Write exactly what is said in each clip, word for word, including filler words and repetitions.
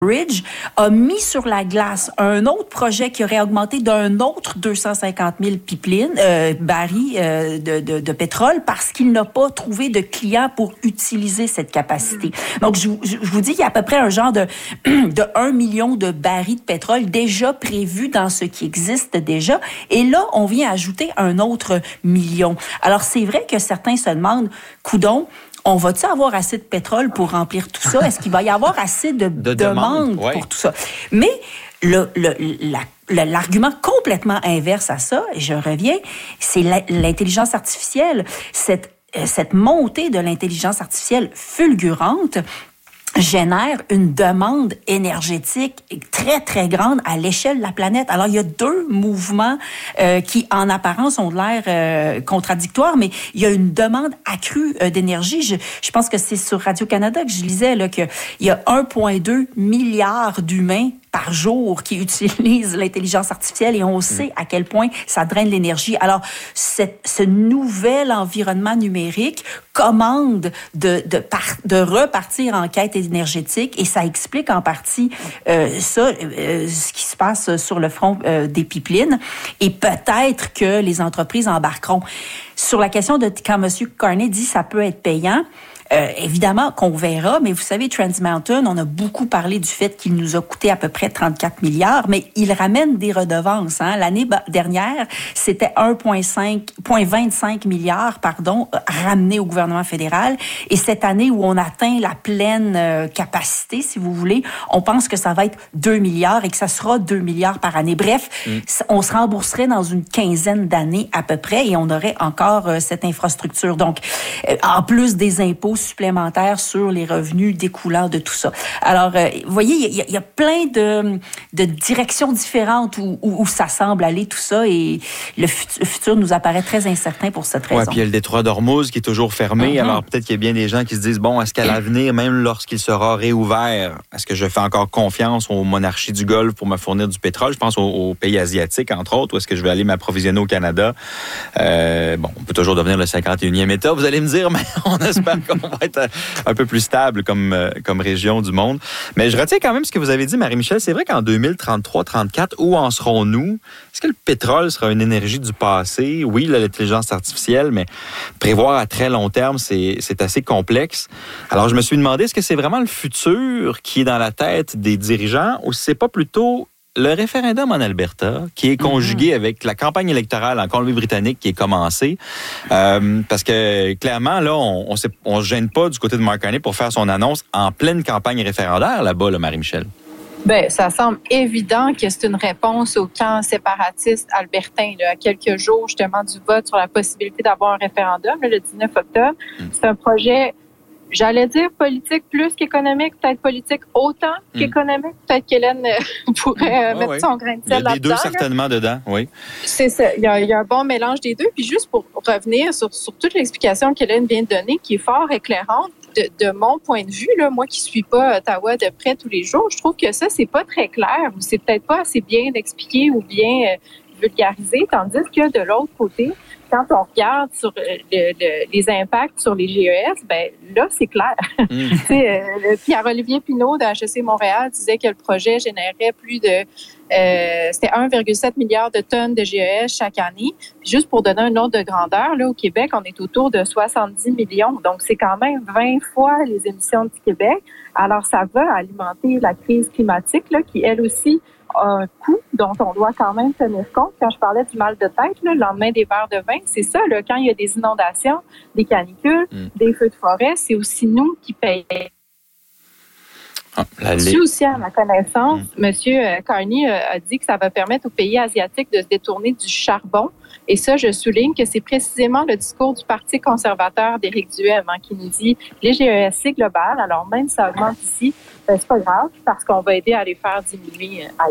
Ridge a mis sur la glace un autre projet qui aurait augmenté d'un autre deux cent cinquante mille pipelines, euh, barils euh, de, de, de pétrole parce qu'il n'a pas trouvé de clients pour utiliser cette capacité. Donc, je, je, je vous dis qu'il y a à peu près un genre de, de un million de barils de pétrole déjà prévus dans ce qui existe déjà. Et là, on vient ajouter un autre million. Alors, c'est vrai que certains se demandent, coudonc, on va-tu avoir assez de pétrole pour remplir tout ça? Est-ce qu'il va y avoir assez de, de demandes demande, ouais. pour tout ça? Mais le, le, la, le, l'argument complètement inverse à ça, et je reviens, c'est la, l'intelligence artificielle. Cette, cette montée de l'intelligence artificielle fulgurante génère une demande énergétique très, très grande à l'échelle de la planète. Alors, il y a deux mouvements euh, qui, en apparence, ont l'air euh, contradictoires, mais il y a une demande accrue euh, d'énergie. Je, je pense que c'est sur Radio-Canada que je lisais là, qu'il y a un virgule deux milliard d'humains par jour qui utilisent l'intelligence artificielle et on sait à quel point ça draine l'énergie. Alors, cette, ce nouvel environnement numérique commande de, de, par, de repartir en quête énergétique et ça explique en partie euh, ça, euh, ce qui se passe sur le front euh, des pipelines et peut-être que les entreprises embarqueront. Sur la question de quand M. Carney dit ça peut être payant, Euh, évidemment qu'on verra, mais vous savez, Trans Mountain, on a beaucoup parlé du fait qu'il nous a coûté à peu près trente-quatre milliards, mais il ramène des redevances. Hein. L'année dernière, c'était un virgule vingt-cinq milliards pardon, ramenés au gouvernement fédéral. Et cette année où on atteint la pleine euh, capacité, si vous voulez, on pense que ça va être deux milliards et que ça sera deux milliards par année. Bref, mm. on se rembourserait dans une quinzaine d'années à peu près et on aurait encore euh, cette infrastructure. Donc, euh, en plus des impôts supplémentaires sur les revenus découlant de tout ça. Alors, euh, vous voyez, il y, y a plein de, de directions différentes où, où, où ça semble aller, tout ça, et le futur nous apparaît très incertain pour cette raison. Oui, puis il y a le détroit d'Ormuz qui est toujours fermé. Mm-hmm. Alors, peut-être qu'il y a bien des gens qui se disent, bon, est-ce qu'à l'avenir, même lorsqu'il sera réouvert, est-ce que je fais encore confiance aux monarchies du Golfe pour me fournir du pétrole? Je pense aux, aux pays asiatiques, entre autres, ou est-ce que je vais aller m'approvisionner au Canada? Euh, bon, on peut toujours devenir le cinquante et unième État, vous allez me dire, mais on espère qu'on va être un peu plus stable comme, comme région du monde. Mais je retiens quand même ce que vous avez dit, Marie-Michel. C'est vrai qu'en deux mille trente-trois trente-quatre, où en serons-nous? Est-ce que le pétrole sera une énergie du passé? Oui, là, l'intelligence artificielle, mais prévoir à très long terme, c'est, c'est assez complexe. Alors, je me suis demandé, est-ce que c'est vraiment le futur qui est dans la tête des dirigeants ou si c'est pas plutôt le référendum en Alberta, qui est conjugué mm-hmm. avec la campagne électorale en Colombie-Britannique qui est commencée, euh, parce que clairement, là, on ne on se gêne pas du côté de Mark Carney pour faire son annonce en pleine campagne référendaire là-bas, là, Marie-Michel. Bien, ça semble évident que c'est une réponse au camp séparatiste albertain, là, à quelques jours justement du vote sur la possibilité d'avoir un référendum, là, le dix-neuf octobre. Mm. C'est un projet... J'allais dire politique plus qu'économique, peut-être politique autant mmh. qu'économique. Peut-être qu'Hélène pourrait ouais, mettre ouais. son grain de sel là-dedans. Il y a les deux certainement là. dedans, oui. C'est ça. Il y, a, il y a un bon mélange des deux. Puis juste pour revenir sur, sur toute l'explication qu'Hélène vient de donner, qui est fort éclairante, de, de mon point de vue, là, moi qui suis pas Ottawa de près tous les jours, je trouve que ça, c'est pas très clair ou c'est peut-être pas assez bien expliqué ou bien euh, vulgarisé, tandis que de l'autre côté, quand on regarde sur le, le, les impacts sur les G E S, ben là, c'est clair. Mm. euh, Pierre-Olivier Pinault de H E C Montréal disait que le projet générait plus de... Euh, c'était un virgule sept milliard de tonnes de G E S chaque année. Puis juste pour donner un ordre de grandeur, là, au Québec, on est autour de soixante-dix millions. Donc, c'est quand même vingt fois les émissions du Québec. Alors, ça va alimenter la crise climatique, là, qui, elle aussi, un coût dont on doit quand même tenir compte. Quand je parlais du mal de tête, là, le lendemain des verres de vin, c'est ça, là, quand il y a des inondations, des canicules, mm. des feux de forêt, c'est aussi nous qui payons. Ah, c'est aussi, à ma connaissance, mm. M. Carney a dit que ça va permettre aux pays asiatiques de se détourner du charbon. Et ça, je souligne que c'est précisément le discours du Parti conservateur d'Éric Duhem hein, qui nous dit les G E S, c'est global, alors même si ça augmente ici, ben, c'est pas grave parce qu'on va aider à les faire diminuer ailleurs.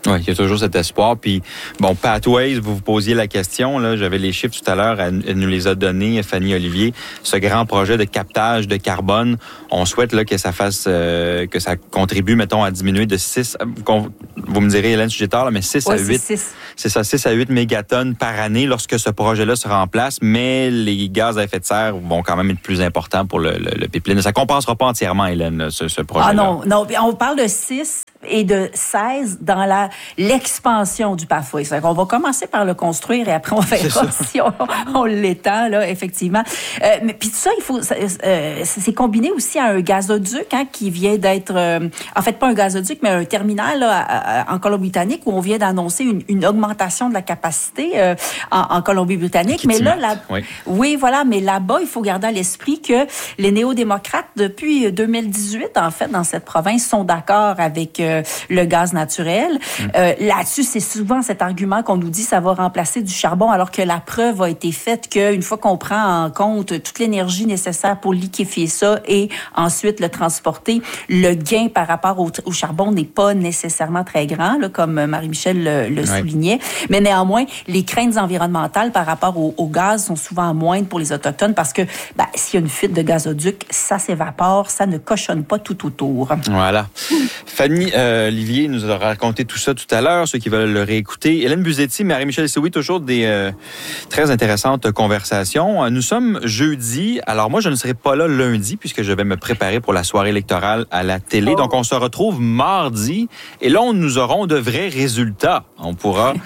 Oui, il y a toujours cet espoir. Puis, bon, Pathways, vous vous posiez la question, là, j'avais les chiffres tout à l'heure, elle, elle nous les a donnés, Fanny Olivier. Ce grand projet de captage de carbone, on souhaite là, que ça fasse, euh, que ça contribue, mettons, à diminuer de six, vous me direz, Hélène, si j'ai tort, là, mais six ouais, à huit. C'est, c'est ça, six à huit mégatonnes par année lorsque ce projet-là sera en place, mais les gaz à effet de serre vont quand même être plus importants pour le, le, le pipeline. Ça ne compensera pas entièrement, Hélène, ce, ce projet-là. Ah non, non, on parle de six et de seize dans la l'expansion du Pathways. On va commencer par le construire et après on verra si on, on l'étend, là, effectivement. Euh, mais puis tout ça, il faut, euh, c'est combiné aussi à un gazoduc hein, qui vient d'être, euh, en fait pas un gazoduc, mais un terminal là, à, à, en Colombie-Britannique où on vient d'annoncer une, une augmentation de la capacité euh, en, en Colombie-Britannique. Mais là, là oui. oui, voilà, mais là-bas, il faut garder à l'esprit que les néo-démocrates, depuis deux mille dix-huit, en fait, dans cette province, sont d'accord avec euh, le gaz naturel. Mmh. Euh, là-dessus, c'est souvent cet argument qu'on nous dit ça va remplacer du charbon, alors que la preuve a été faite qu'une fois qu'on prend en compte toute l'énergie nécessaire pour liquéfier ça et ensuite le transporter, le gain par rapport au, au charbon n'est pas nécessairement très grand, là, comme Marie-Michel le, le ouais. soulignait. Mais néanmoins, les craintes environnementales par rapport au, au gaz sont souvent moindres pour les Autochtones parce que ben, s'il y a une fuite de gazoduc, ça s'évapore, ça ne cochonne pas tout autour. Voilà. Fanny euh, Olivier nous a raconté tout ça tout à l'heure, ceux qui veulent le réécouter. Hélène Buzetti, Marie-Michel Sioui, toujours des euh, très intéressantes conversations. Nous sommes jeudi. Alors moi, je ne serai pas là lundi puisque je vais me préparer pour la soirée électorale à la télé. Oh. Donc, on se retrouve mardi et là, nous aurons de vrais résultats. On pourra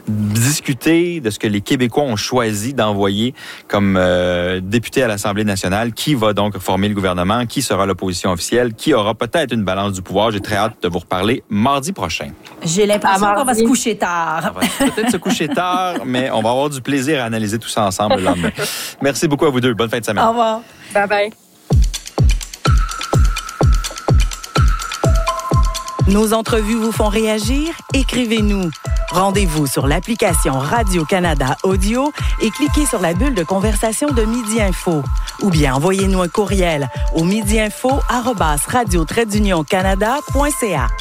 discuter de ce que les Québécois ont choisi d'envoyer comme euh, député à l'Assemblée nationale. Qui va donc former le gouvernement? Qui sera l'opposition officielle? Qui aura peut-être une balance du pouvoir? J'ai très hâte de vous reparler mardi prochain. J'ai l'impression qu'on va se coucher tard. On va peut-être se coucher tard, mais on va avoir du plaisir à analyser tout ça ensemble le lendemain. Merci beaucoup à vous deux. Bonne fin de semaine. Au revoir. Bye-bye. Nos entrevues vous font réagir? Écrivez-nous. Rendez-vous sur l'application Radio-Canada Audio et cliquez sur la bulle de conversation de Midi Info. Ou bien envoyez-nous un courriel au midiinfo arobase radio trait d'union canada point c a.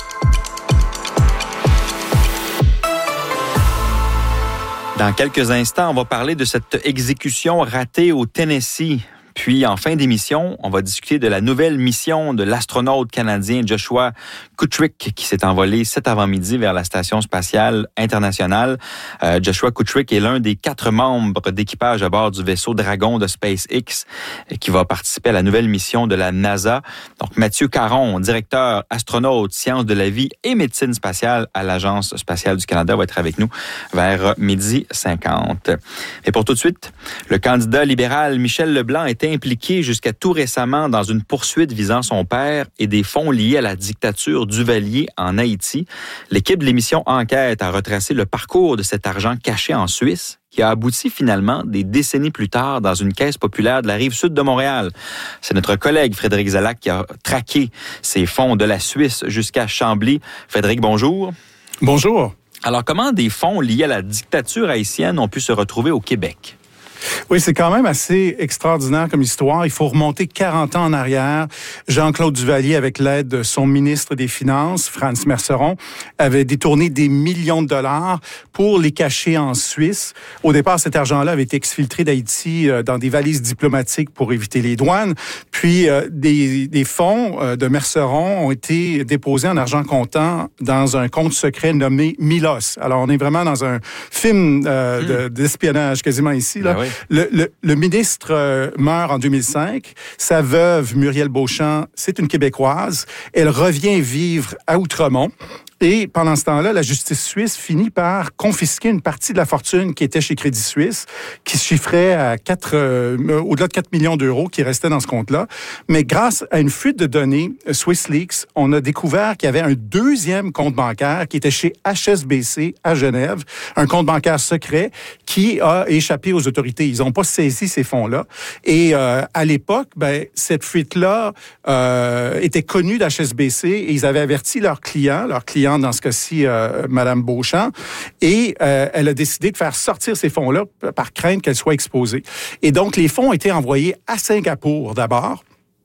Dans quelques instants, on va parler de cette exécution ratée au Tennessee. Puis, en fin d'émission, on va discuter de la nouvelle mission de l'astronaute canadien Joshua Kutrick qui s'est envolé cet avant-midi vers la Station spatiale internationale. Euh, Joshua Kutrick est l'un des quatre membres d'équipage à bord du vaisseau Dragon de SpaceX qui va participer à la nouvelle mission de la NASA. Donc, Mathieu Caron, directeur astronaute, sciences de la vie et médecine spatiale à l'Agence spatiale du Canada, va être avec nous vers midi cinquante. Et pour tout de suite, le candidat libéral Michel Leblanc est impliqué jusqu'à tout récemment dans une poursuite visant son père et des fonds liés à la dictature Duvalier en Haïti. L'équipe de l'émission Enquête a retracé le parcours de cet argent caché en Suisse qui a abouti finalement des décennies plus tard dans une caisse populaire de la Rive-Sud de Montréal. C'est notre collègue Frédéric Zalac qui a traqué ces fonds de la Suisse jusqu'à Chambly. Frédéric, bonjour. Bonjour. Alors, comment des fonds liés à la dictature haïtienne ont pu se retrouver au Québec? Oui, c'est quand même assez extraordinaire comme histoire. Il faut remonter quarante ans en arrière. Jean-Claude Duvalier, avec l'aide de son ministre des Finances, Franz Merceron, avait détourné des millions de dollars pour les cacher en Suisse. Au départ, cet argent-là avait été exfiltré d'Haïti dans des valises diplomatiques pour éviter les douanes. Puis, euh, des, des fonds euh, de Merceron ont été déposés en argent comptant dans un compte secret nommé Milos. Alors, on est vraiment dans un film euh, mmh. de, d'espionnage quasiment ici, là. Ben oui. Le, le, le ministre euh, meurt en deux mille cinq. Sa veuve, Muriel Beauchamp, c'est une Québécoise. Elle revient vivre à Outremont. Et pendant ce temps-là, la justice suisse finit par confisquer une partie de la fortune qui était chez Crédit Suisse, qui se chiffrait à quatre, euh, au-delà de quatre millions d'euros qui restaient dans ce compte-là. Mais grâce à une fuite de données, SwissLeaks, on a découvert qu'il y avait un deuxième compte bancaire qui était chez H S B C à Genève, un compte bancaire secret qui a échappé aux autorités. Ils n'ont pas saisi ces fonds-là. Et euh, à l'époque, ben, cette fuite-là euh, était connue d'H S B C et ils avaient averti leurs clients, leurs clients dans ce cas-ci, euh, Mme Beauchamp, et euh, elle a décidé de faire sortir ces fonds-là par crainte qu'elles soient exposées. Et donc, les fonds ont été envoyés à Singapour d'abord.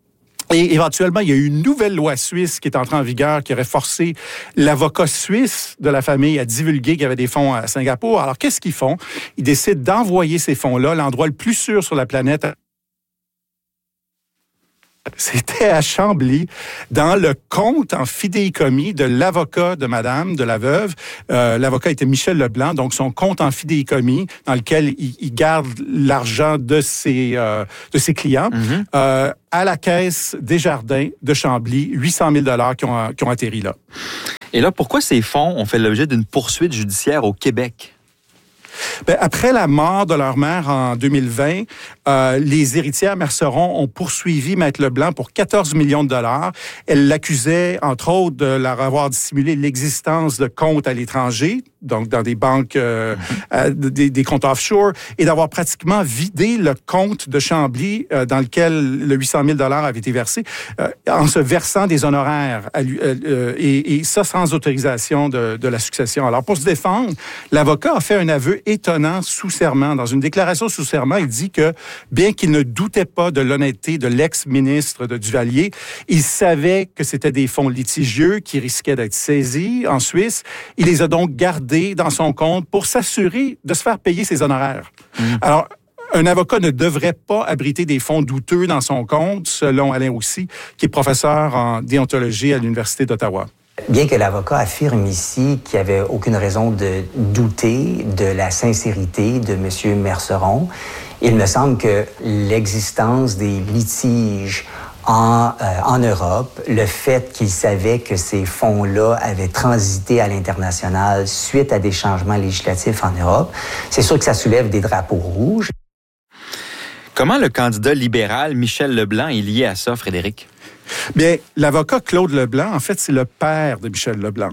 Et éventuellement, il y a eu une nouvelle loi suisse qui est entrée en vigueur qui aurait forcé l'avocat suisse de la famille à divulguer qu'il y avait des fonds à Singapour. Alors, qu'est-ce qu'ils font? Ils décident d'envoyer ces fonds-là, l'endroit le plus sûr sur la planète. C'était à Chambly, dans le compte en fidéicommis de l'avocat de madame, de la veuve. Euh, l'avocat était Michel Leblanc, donc son compte en fidéicommis dans lequel il, il garde l'argent de ses, euh, de ses clients. Mm-hmm. euh, à la caisse Desjardins de Chambly, huit cent mille dollars qui ont, qui ont atterri là. Et là, pourquoi ces fonds ont fait l'objet d'une poursuite judiciaire au Québec? Bien, après la mort de leur mère en deux mille vingt, euh, les héritières Merceron ont poursuivi Maître Leblanc pour quatorze millions de dollars. Elles l'accusaient, entre autres, de leur avoir dissimulé l'existence de comptes à l'étranger, donc dans des banques, euh, euh, des, des comptes offshore, et d'avoir pratiquement vidé le compte de Chambly euh, dans lequel le huit cent mille dollars avait été versé, euh, en se versant des honoraires, à lui, euh, et, et ça sans autorisation de, de la succession. Alors, pour se défendre, l'avocat a fait un aveu étonnant sous serment. Dans une déclaration sous serment, il dit que, bien qu'il ne doutait pas de l'honnêteté de l'ex-ministre de Duvalier, il savait que c'était des fonds litigieux qui risquaient d'être saisis en Suisse. Il les a donc gardés dans son compte pour s'assurer de se faire payer ses honoraires. Mmh. Alors, un avocat ne devrait pas abriter des fonds douteux dans son compte, selon Alain Roussy, qui est professeur en déontologie à l'Université d'Ottawa. Bien que l'avocat affirme ici qu'il n'y avait aucune raison de douter de la sincérité de M. Merceron, il me semble que l'existence des litiges en, euh, en Europe, le fait qu'il savait que ces fonds-là avaient transité à l'international suite à des changements législatifs en Europe, c'est sûr que ça soulève des drapeaux rouges. Comment le candidat libéral Michel Leblanc est lié à ça, Frédéric? Bien, l'avocat Claude Leblanc, en fait, c'est le père de Michel Leblanc.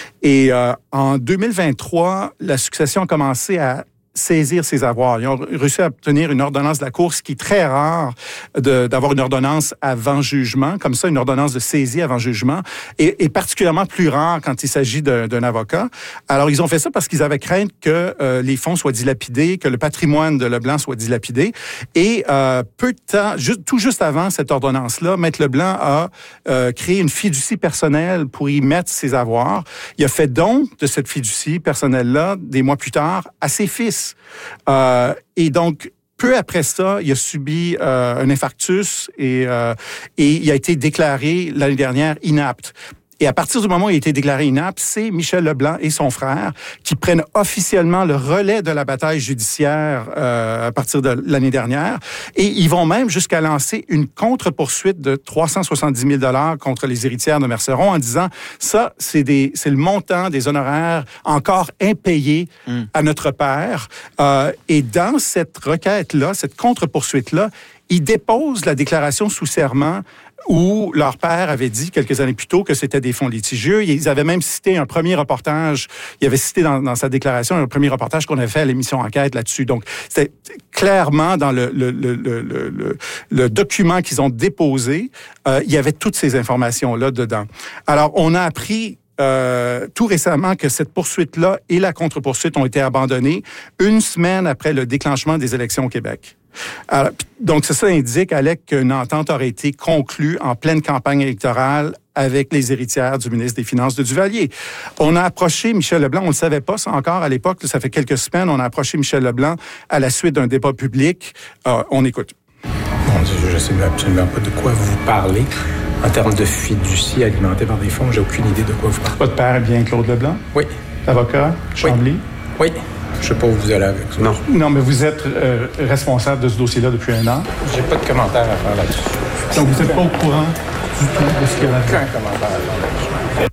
Et euh, en deux mille vingt-trois, la succession a commencé à saisir ses avoirs. Ils ont réussi à obtenir une ordonnance de la Cour, ce qui est très rare de, d'avoir une ordonnance avant jugement, comme ça, une ordonnance de saisie avant jugement, et, et particulièrement plus rare quand il s'agit d'un, d'un avocat. Alors, ils ont fait ça parce qu'ils avaient crainte que euh, les fonds soient dilapidés, que le patrimoine de Leblanc soit dilapidé. Et euh, peu de temps, juste, tout juste avant cette ordonnance-là, Maître Leblanc a euh, créé une fiducie personnelle pour y mettre ses avoirs. Il a fait don de cette fiducie personnelle-là, des mois plus tard, à ses fils. Euh, et donc, peu après ça, il a subi euh, un infarctus et, euh, et il a été déclaré l'année dernière inapte. Et à partir du moment où il a été déclaré inapte, c'est Michel Leblanc et son frère qui prennent officiellement le relais de la bataille judiciaire euh, à partir de l'année dernière. Et ils vont même jusqu'à lancer une contre-poursuite de trois cent soixante-dix mille dollars contre les héritières de Merceron en disant ça, c'est, des, c'est le montant des honoraires encore impayés mmh. à notre père. Euh, et dans cette requête-là, cette contre-poursuite-là, ils déposent la déclaration sous serment où leur père avait dit quelques années plus tôt que c'était des fonds litigieux. Ils avaient même cité un premier reportage, il avait cité dans, dans sa déclaration un premier reportage qu'on avait fait à l'émission Enquête là-dessus. Donc, c'était clairement dans le, le, le, le, le, le document qu'ils ont déposé, euh, il y avait toutes ces informations-là dedans. Alors, on a appris Euh, tout récemment que cette poursuite-là et la contre-poursuite ont été abandonnées une semaine après le déclenchement des élections au Québec. Alors, donc, ça indique, Alec, qu'une entente aurait été conclue en pleine campagne électorale avec les héritières du ministre des Finances de Duvalier. On a approché Michel Leblanc, on ne le savait pas ça encore à l'époque, ça fait quelques semaines, on a approché Michel Leblanc à la suite d'un débat public. Euh, on écoute. Mon Dieu, je ne sais absolument pas de quoi vous parlez. En termes de fiducie alimentée par des fonds, j'ai aucune idée de quoi vous parlez. Votre père est bien Claude Leblanc? Oui. Avocat, Chambly? Oui. oui. Je ne sais pas où vous allez avec ça. Non. Non, mais vous êtes euh, responsable de ce dossier-là depuis un an. J'ai pas de commentaire à faire là-dessus. Donc, vous n'êtes pas au courant du tout de ce qu'il y a là-dedans? Aucun commentaire à faire là-dessus.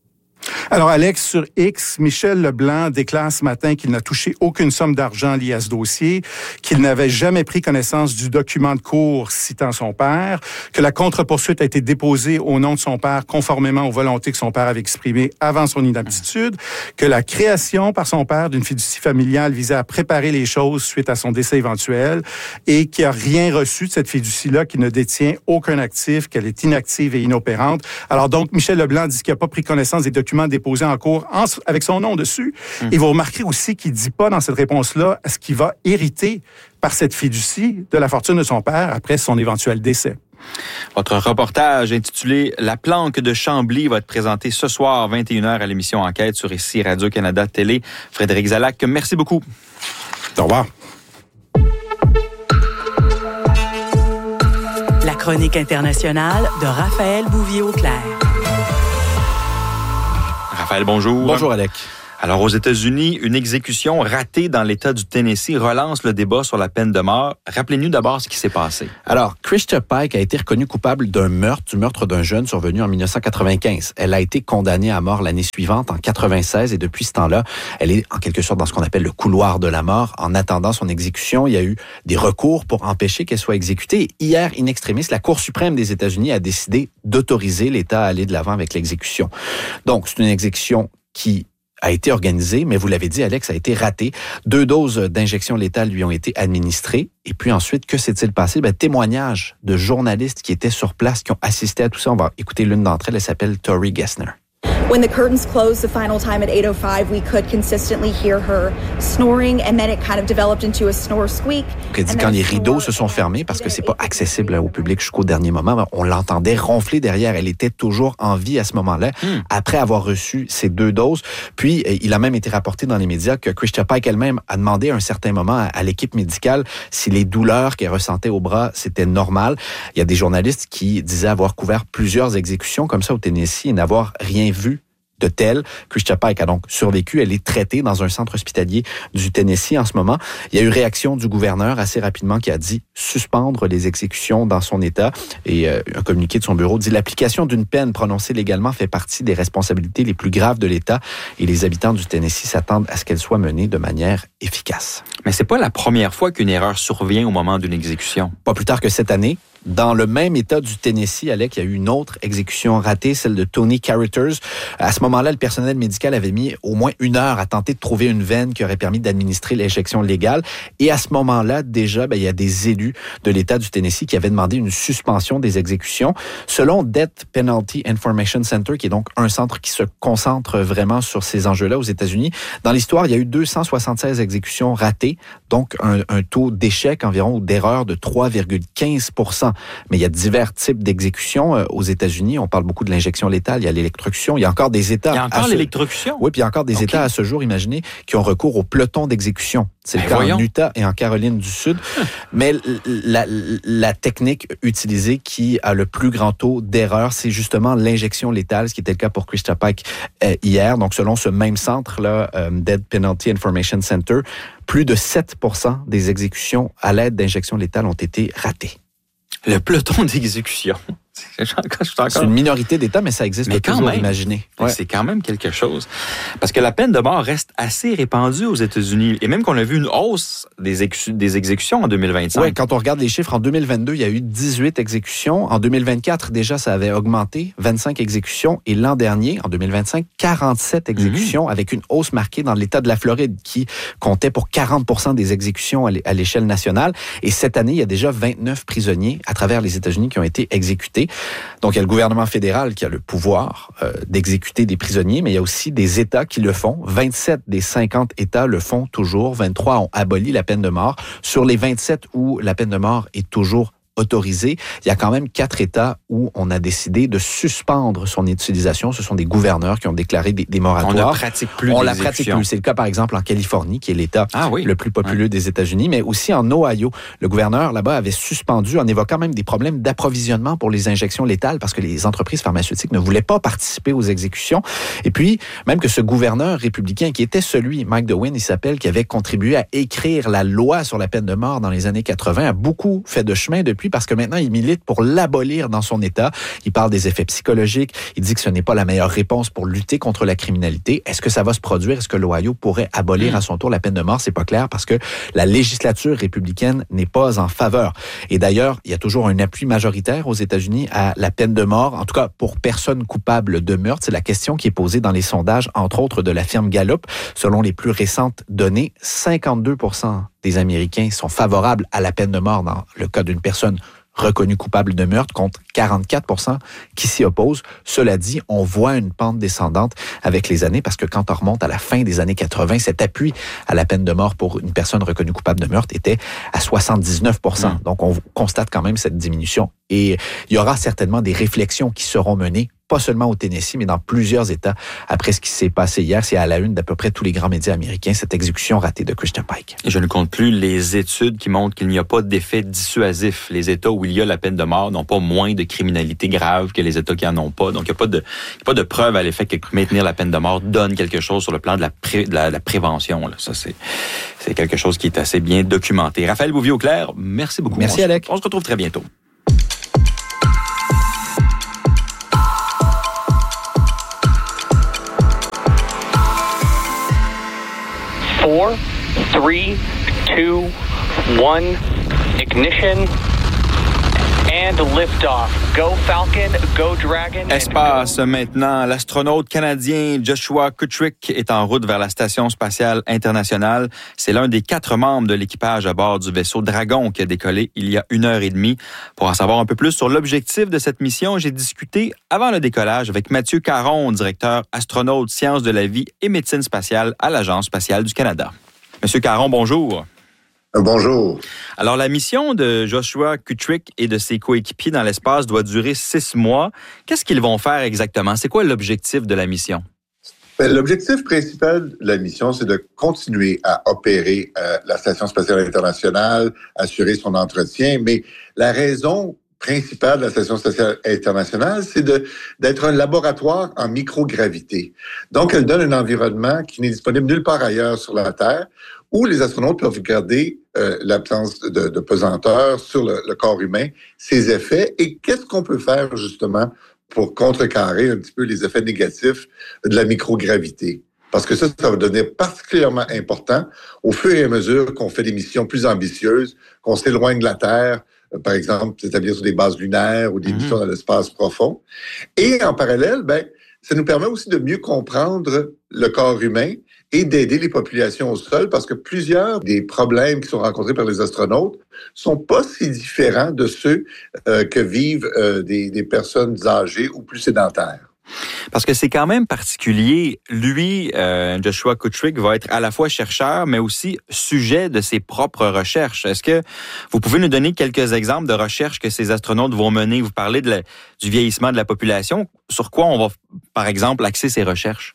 Alors, Alex, sur X, Michel Leblanc déclare ce matin qu'il n'a touché aucune somme d'argent liée à ce dossier, qu'il n'avait jamais pris connaissance du document de cour citant son père, que la contre-poursuite a été déposée au nom de son père conformément aux volontés que son père avait exprimées avant son inaptitude, que la création par son père d'une fiducie familiale visait à préparer les choses suite à son décès éventuel et qu'il n'a rien reçu de cette fiducie-là, qui ne détient aucun actif, qu'elle est inactive et inopérante. Alors donc, Michel Leblanc dit qu'il n'a pas pris connaissance des documents déposés en cours en, avec son nom dessus. Mmh. Et vous remarquerez aussi qu'il ne dit pas dans cette réponse-là ce qu'il va hériter par cette fiducie de la fortune de son père après son éventuel décès. Votre reportage intitulé « La planque de Chambly » va être présenté ce soir, vingt et une heures, à l'émission Enquête sur ici Radio-Canada Télé. Frédéric Zalac, merci beaucoup. Au revoir. La chronique internationale de Raphaël Bouvier-Auclair. Raphaël, bonjour. Bonjour, Alec. Alors, aux États-Unis, une exécution ratée dans l'État du Tennessee relance le débat sur la peine de mort. Rappelez-nous d'abord ce qui s'est passé. Alors, Krista Pike a été reconnue coupable d'un meurtre, du meurtre d'un jeune survenu en dix-neuf cent quatre-vingt-quinze. Elle a été condamnée à mort l'année suivante, en quatre-vingt-seize, et depuis ce temps-là, elle est en quelque sorte dans ce qu'on appelle le couloir de la mort. En attendant son exécution, il y a eu des recours pour empêcher qu'elle soit exécutée. Hier, in extremis, la Cour suprême des États-Unis a décidé d'autoriser l'État à aller de l'avant avec l'exécution. Donc, c'est une exécution qui a été organisé, mais vous l'avez dit, Alex, a été raté. Deux doses d'injection létale lui ont été administrées. Et puis ensuite, que s'est-il passé? Ben, témoignages de journalistes qui étaient sur place, qui ont assisté à tout ça. On va écouter l'une d'entre elles. Elle s'appelle Tori Gessner. When the curtains closed the final time at eight oh five, we could consistently hear her snoring, and then it kind of developed into a snore squeak. Elle dit quand les rideaux se sont fermés, parce que c'est pas accessible au public jusqu'au dernier moment, on l'entendait ronfler derrière. Elle était toujours en vie à ce moment-là, mm. après avoir reçu ces deux doses. Puis, il a même été rapporté dans les médias que Krista Pike elle-même a demandé à un certain moment à, à l'équipe médicale si les douleurs qu'elle ressentait au bras, c'était normal. Il y a des journalistes qui disaient avoir couvert plusieurs exécutions comme ça au Tennessee et n'avoir rien vu de tel. Krista Pike a donc survécu. Elle est traitée dans un centre hospitalier du Tennessee en ce moment. Il y a eu réaction du gouverneur assez rapidement qui a dit suspendre les exécutions dans son État. Et euh, un communiqué de son bureau dit l'application d'une peine prononcée légalement fait partie des responsabilités les plus graves de l'État et les habitants du Tennessee s'attendent à ce qu'elle soit menée de manière efficace. Mais c'est pas la première fois qu'une erreur survient au moment d'une exécution. Pas plus tard que cette année. Dans le même État du Tennessee, Alec, il y a eu une autre exécution ratée, celle de Tony Carruthers. À ce moment-là, le personnel médical avait mis au moins une heure à tenter de trouver une veine qui aurait permis d'administrer l'injection légale. Et à ce moment-là, déjà, ben, il y a des élus de l'État du Tennessee qui avaient demandé une suspension des exécutions. Selon Death Penalty Information Center, qui est donc un centre qui se concentre vraiment sur ces enjeux-là aux États-Unis, dans l'histoire, il y a eu deux cent soixante-seize exécutions ratées, donc un, un taux d'échec environ ou d'erreur de trois virgule quinze pour cent. Mais il y a divers types d'exécutions euh, aux États-Unis. On parle beaucoup de l'injection létale, il y a l'électrocution. Il y a encore des États... Il y a encore ce... l'électrocution? Oui, puis il y a encore des okay. États à ce jour, imaginez, qui ont recours au peloton d'exécution. C'est ben le cas voyons. en Utah et en Caroline du Sud. Mais la, la technique utilisée qui a le plus grand taux d'erreur, c'est justement l'injection létale, ce qui était le cas pour Krista Pike euh, hier. Donc, selon ce même centre-là, euh, Death Penalty Information Center, plus de sept pour cent des exécutions à l'aide d'injection létale ont été ratées. Le peloton d'exécution. C'est une minorité d'États, mais ça existe mais toujours, même, imaginez. Ouais. C'est quand même quelque chose. Parce que la peine de mort reste assez répandue aux États-Unis. Et même qu'on a vu une hausse des, ex- des exécutions en deux mille vingt-cinq. Oui, quand on regarde les chiffres, en deux mille vingt-deux, il y a eu dix-huit exécutions. En deux mille vingt-quatre, déjà, ça avait augmenté, vingt-cinq exécutions. Et l'an dernier, en deux mille vingt-cinq, quarante-sept exécutions, mmh. avec une hausse marquée dans l'État de la Floride, qui comptait pour quarante pour cent des exécutions à l'échelle nationale. Et cette année, il y a déjà vingt-neuf prisonniers à travers les États-Unis qui ont été exécutés. Donc, il y a le gouvernement fédéral qui a le pouvoir euh, d'exécuter des prisonniers, mais il y a aussi des États qui le font. vingt-sept des cinquante États le font toujours. vingt-trois ont aboli la peine de mort. Sur les vingt-sept où la peine de mort est toujours autorisé. Il y a quand même quatre États où on a décidé de suspendre son utilisation. Ce sont des gouverneurs qui ont déclaré des, des moratoires. On ne pratique plus. On la pratique plus. C'est le cas, par exemple, en Californie, qui est l'État ah oui. le plus populeux ouais. des États-Unis, mais aussi en Ohio. Le gouverneur, là-bas, avait suspendu, en évoquant même des problèmes d'approvisionnement pour les injections létales, parce que les entreprises pharmaceutiques ne voulaient pas participer aux exécutions. Et puis, même que ce gouverneur républicain, qui était celui, Mike DeWine, il s'appelle, qui avait contribué à écrire la loi sur la peine de mort dans les années quatre-vingt, a beaucoup fait de chemin depuis, parce que maintenant, il milite pour l'abolir dans son État. Il parle des effets psychologiques. Il dit que ce n'est pas la meilleure réponse pour lutter contre la criminalité. Est-ce que ça va se produire? Est-ce que l'Ohio pourrait abolir mmh. à son tour la peine de mort? C'est pas clair parce que la législature républicaine n'est pas en faveur. Et d'ailleurs, il y a toujours un appui majoritaire aux États-Unis à la peine de mort, en tout cas pour personnes coupables de meurtre. C'est la question qui est posée dans les sondages, entre autres de la firme Gallup. Selon les plus récentes données, cinquante-deux pour cent des Américains sont favorables à la peine de mort dans le cas d'une personne reconnus coupables de meurtre contre quarante-quatre pour cent qui s'y opposent. Cela dit, on voit une pente descendante avec les années parce que quand on remonte à la fin des années quatre-vingt, cet appui à la peine de mort pour une personne reconnue coupable de meurtre était à soixante-dix-neuf pour cent. Mmh. Donc, on constate quand même cette diminution. Et il y aura certainement des réflexions qui seront menées, pas seulement au Tennessee, mais dans plusieurs États après ce qui s'est passé hier. C'est à la une d'à peu près tous les grands médias américains, cette exécution ratée de Christian Pike. Et je ne compte plus les études qui montrent qu'il n'y a pas d'effet dissuasif. Les États où il y a la peine de mort n'ont pas moins de criminalité grave que les États qui en ont pas. Donc, il n'y a pas de, il y a pas de preuve à l'effet que maintenir la peine de mort donne quelque chose sur le plan de la, pré, de la, de la prévention. Là. Ça, c'est, c'est quelque chose qui est assez bien documenté. Raphaël Bouvier-Auclair, merci beaucoup. Merci, on Alec. Se, on se retrouve très bientôt. Four, three, two, one, ignition, and liftoff. Go Falcon, go Dragon. Espace maintenant. L'astronaute canadien Joshua Kutryk est en route vers la Station spatiale internationale. C'est l'un des quatre membres de l'équipage à bord du vaisseau Dragon qui a décollé il y a une heure et demie. Pour en savoir un peu plus sur l'objectif de cette mission, j'ai discuté avant le décollage avec Mathieu Caron, directeur astronaute, sciences de la vie et médecine spatiale à l'Agence spatiale du Canada. Monsieur Caron, bonjour. Bonjour. Alors, la mission de Joshua Kutryk et de ses coéquipiers dans l'espace doit durer six mois. Qu'est-ce qu'ils vont faire exactement? C'est quoi l'objectif de la mission? L'objectif principal de la mission, c'est de continuer à opérer euh, la Station spatiale internationale, assurer son entretien, mais la raison principale de la Station spatiale internationale, c'est de, d'être un laboratoire en microgravité. Donc, elle donne un environnement qui n'est disponible nulle part ailleurs sur la Terre, où les astronautes peuvent regarder euh, l'absence de, de pesanteur sur le, le corps humain, ses effets, et qu'est-ce qu'on peut faire justement pour contrecarrer un petit peu les effets négatifs de la microgravité. Parce que ça, ça va devenir particulièrement important au fur et à mesure qu'on fait des missions plus ambitieuses, qu'on s'éloigne de la Terre, euh, par exemple, s'établir sur des bases lunaires ou des mmh. missions dans l'espace profond. Et en parallèle, ben, ça nous permet aussi de mieux comprendre le corps humain et d'aider les populations au sol, parce que plusieurs des problèmes qui sont rencontrés par les astronautes sont pas si différents de ceux euh, que vivent euh, des, des personnes âgées ou plus sédentaires. Parce que c'est quand même particulier. Lui, euh, Joshua Kutryk, va être à la fois chercheur, mais aussi sujet de ses propres recherches. Est-ce que vous pouvez nous donner quelques exemples de recherches que ces astronautes vont mener? Vous parlez de la, du vieillissement de la population. Sur quoi on va, par exemple, axer ces recherches?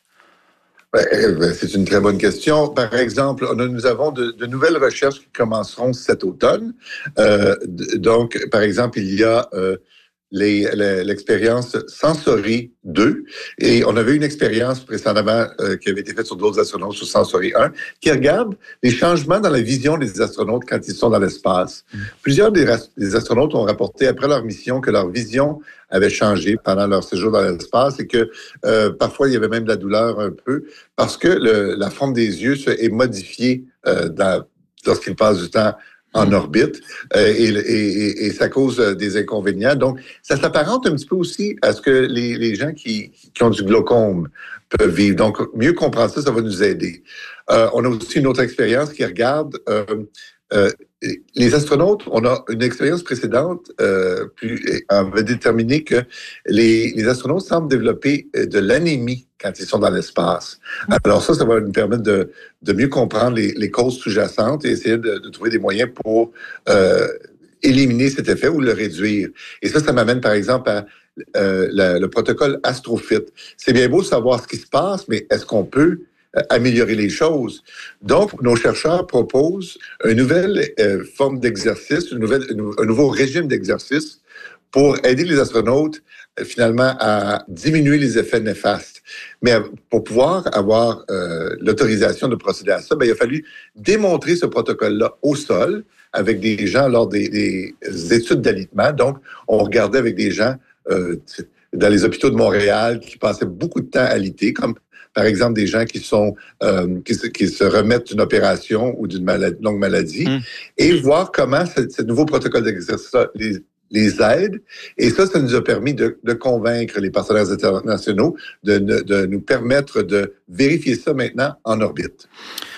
C'est une très bonne question. Par exemple, on a, nous avons de, de nouvelles recherches qui commenceront cet automne. Euh, donc, par exemple, il y a euh, les, les, l'expérience Sensory deux, et on avait une expérience précédemment euh, qui avait été faite sur d'autres astronautes sur Sensory un, qui regarde les changements dans la vision des astronautes quand ils sont dans l'espace. Mmh. Plusieurs des, des astronautes ont rapporté après leur mission que leur vision avait changé pendant leur séjour dans l'espace et que euh, parfois il y avait même de la douleur un peu parce que le, la forme des yeux est modifiée euh, dans, lorsqu'ils passent du temps en orbite euh, et, et, et ça cause des inconvénients. Donc, ça s'apparente un petit peu aussi à ce que les, les gens qui, qui ont du glaucome peuvent vivre. Donc, mieux comprendre ça, ça va nous aider. Euh, on a aussi une autre expérience qui regarde euh, euh, les astronautes. On a une expérience précédente euh, plus, avait déterminé que les, les astronautes semblent développer de l'anémie quand ils sont dans l'espace. Alors ça, ça va nous permettre de, de mieux comprendre les, les causes sous-jacentes et essayer de, de trouver des moyens pour euh, éliminer cet effet ou le réduire. Et ça, ça m'amène par exemple à euh, la, le protocole AstroFit. C'est bien beau de savoir ce qui se passe, mais est-ce qu'on peut améliorer les choses? Donc, nos chercheurs proposent une nouvelle euh, forme d'exercice, une nouvelle, une, un nouveau régime d'exercice pour aider les astronautes euh, finalement à diminuer les effets néfastes. Mais pour pouvoir avoir euh, l'autorisation de procéder à ça, ben, il a fallu démontrer ce protocole-là au sol avec des gens lors des, des études d'alitement. Donc, on regardait avec des gens euh, dans les hôpitaux de Montréal qui passaient beaucoup de temps à alité, comme par exemple, des gens qui sont euh, qui, se, qui se remettent d'une opération ou d'une maladie, longue maladie, mmh. et voir comment ce, ce nouveau protocole d'exercice les, les aide. Et ça, ça nous a permis de, de convaincre les partenaires internationaux de, de, de nous permettre de vérifier ça maintenant en orbite.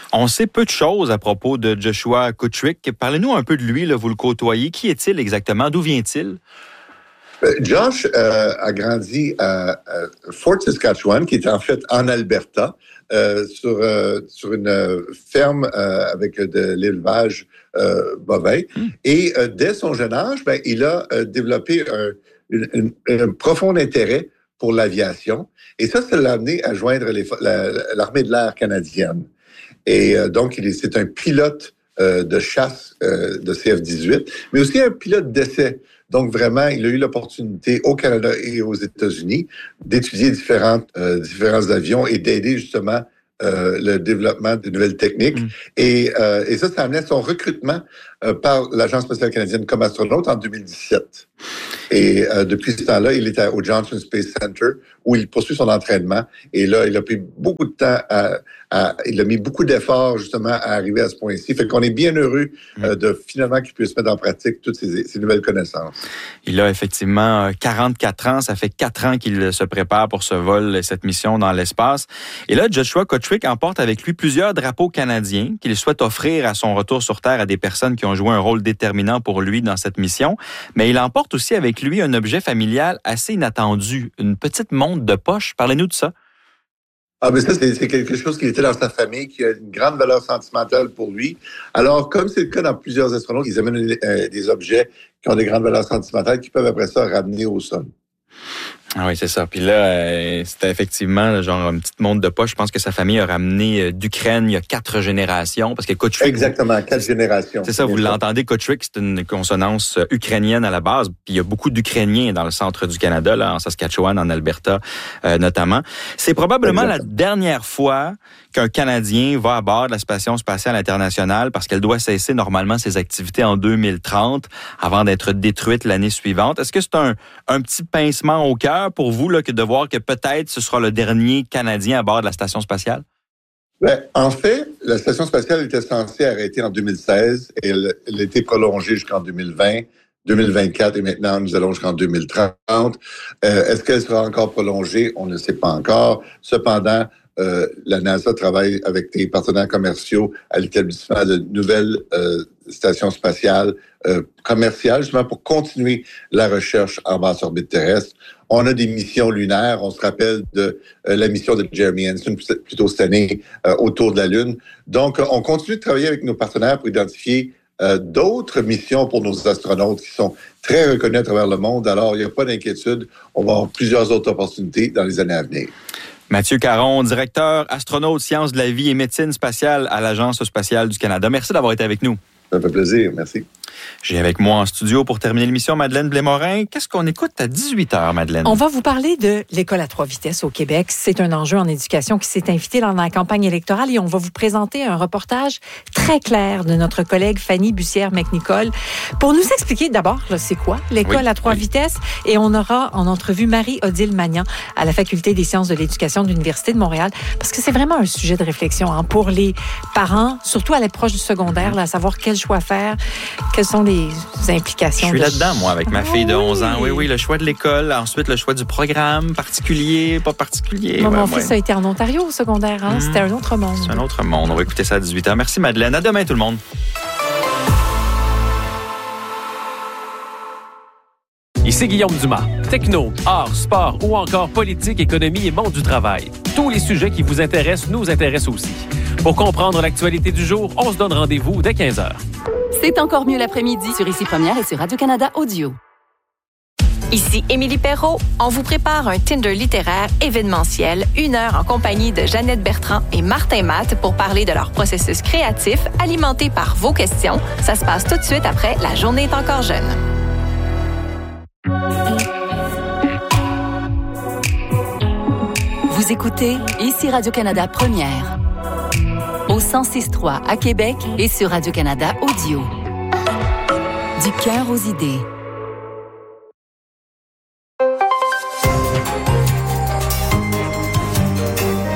On sait peu de choses à propos de Joshua Kuttrick. Parlez-nous un peu de lui, là, vous le côtoyez. Qui est-il exactement? D'où vient-il? Josh euh, a grandi à, à Fort Saskatchewan, qui est en fait en Alberta, euh, sur, euh, sur une ferme euh, avec de l'élevage euh, bovin. Mm. Et euh, dès son jeune âge, ben, il a euh, développé un, un, un profond intérêt pour l'aviation. Et ça, ça l'a amené à joindre les, la, l'armée de l'air canadienne. Et euh, donc, il est, c'est un pilote euh, de chasse euh, de C F dix-huit, mais aussi un pilote d'essai. Donc, vraiment, il a eu l'opportunité au Canada et aux États-Unis d'étudier différentes, euh, différents avions et d'aider justement euh, le développement de nouvelles techniques. Mm. Et, euh, et ça, ça amenait son recrutement euh, par l'Agence spatiale canadienne comme astronaute en deux mille dix-sept. Et euh, depuis ce temps-là, il est au Johnson Space Center où il poursuit son entraînement. Et là, il a pris beaucoup de temps à, à il a mis beaucoup d'efforts justement à arriver à ce point-ci. Fait qu'on est bien heureux euh, de finalement qu'il puisse mettre en pratique toutes ces, ces nouvelles connaissances. Il a effectivement quarante-quatre ans. Ça fait quatre ans qu'il se prépare pour ce vol, cette mission dans l'espace. Et là, Joshua Kuttrick emporte avec lui plusieurs drapeaux canadiens qu'il souhaite offrir à son retour sur Terre à des personnes qui ont joué un rôle déterminant pour lui dans cette mission. Mais il emporte aussi avec lui un objet familial assez inattendu, une petite montre de poche. Parlez-nous de ça. Ah, mais ça, c'est, c'est quelque chose qui était dans sa famille, qui a une grande valeur sentimentale pour lui. Alors, comme c'est le cas dans plusieurs astronautes, ils amènent euh, des objets qui ont des grandes valeurs sentimentales qui peuvent après ça ramener au sol. Ah oui, c'est ça. Puis là, euh, c'était effectivement genre une petite montre de poche. Je pense que sa famille a ramené euh, d'Ukraine il y a quatre générations. Parce que Kuttrick... Exactement, quatre générations. C'est ça, vous l'entendez, Kuttrick, c'est une consonance ukrainienne à la base. Puis il y a beaucoup d'Ukrainiens dans le centre du Canada, là, en Saskatchewan, en Alberta euh, notamment. C'est probablement Exactement. la dernière fois qu'un Canadien va à bord de la Station spatiale internationale parce qu'elle doit cesser normalement ses activités en deux mille trente avant d'être détruite l'année suivante. Est-ce que c'est un, un petit pincement au cœur pour vous là, que de voir que peut-être ce sera le dernier Canadien à bord de la Station spatiale? Ben, en fait, la Station spatiale était censée arrêter en deux mille seize et elle, elle a été prolongée jusqu'en deux mille vingt, deux mille vingt-quatre et maintenant nous allons jusqu'en deux mille trente. Euh, est-ce qu'elle sera encore prolongée? On ne sait pas encore. Cependant, euh, la NASA travaille avec des partenaires commerciaux à l'établissement de nouvelles euh, stations spatiales euh, commerciales, justement pour continuer la recherche en basse orbite terrestre. On a des missions lunaires. On se rappelle de euh, la mission de Jeremy Hansen, plutôt cette année, euh, autour de la Lune. Donc, on continue de travailler avec nos partenaires pour identifier euh, d'autres missions pour nos astronautes qui sont très reconnus à travers le monde. Alors, il n'y a pas d'inquiétude. On va avoir plusieurs autres opportunités dans les années à venir. Mathieu Caron, directeur astronaute, sciences de la vie et médecine spatiale à l'Agence spatiale du Canada. Merci d'avoir été avec nous. Ça fait plaisir, merci. J'ai avec moi en studio pour terminer l'émission Madeleine Blais-Morin. Qu'est-ce qu'on écoute à dix-huit heures, Madeleine? On va vous parler de l'école à trois vitesses au Québec. C'est un enjeu en éducation qui s'est invité dans la campagne électorale et on va vous présenter un reportage très clair de notre collègue Fanny Bussière-McNicol pour nous expliquer d'abord là, c'est quoi l'école oui, à trois oui. vitesses et on aura en entrevue Marie-Odile Magnan à la Faculté des sciences de l'éducation de l'Université de Montréal parce que c'est vraiment un sujet de réflexion hein, pour les parents, surtout à l'approche du secondaire, là, à savoir quel choix faire, quelles sont les implications. Je suis de... là-dedans, moi, avec ma fille de onze ans. Oui, oui, le choix de l'école, ensuite le choix du programme, particulier, pas particulier. Moi, ouais, mon ouais. fils a été en Ontario au secondaire. Hein? Mmh. C'était un autre monde. C'est un autre monde. On va écouter ça à dix-huit heures. Merci, Madeleine. À demain, tout le monde. Ici Guillaume Dumas. Techno, art, sport ou encore politique, économie et monde du travail. Tous les sujets qui vous intéressent nous intéressent aussi. Pour comprendre l'actualité du jour, on se donne rendez-vous dès quinze heures. C'est encore mieux l'après-midi sur Ici Première et sur Radio-Canada Audio. Ici Émilie Perrault. On vous prépare un Tinder littéraire événementiel, une heure en compagnie de Jeannette Bertrand et Martin Matt pour parler de leur processus créatif alimenté par vos questions. Ça se passe tout de suite après La journée est encore jeune. Vous écoutez Ici Radio-Canada Première. Au cent six trois à Québec et sur Radio-Canada Audio. Du cœur aux idées.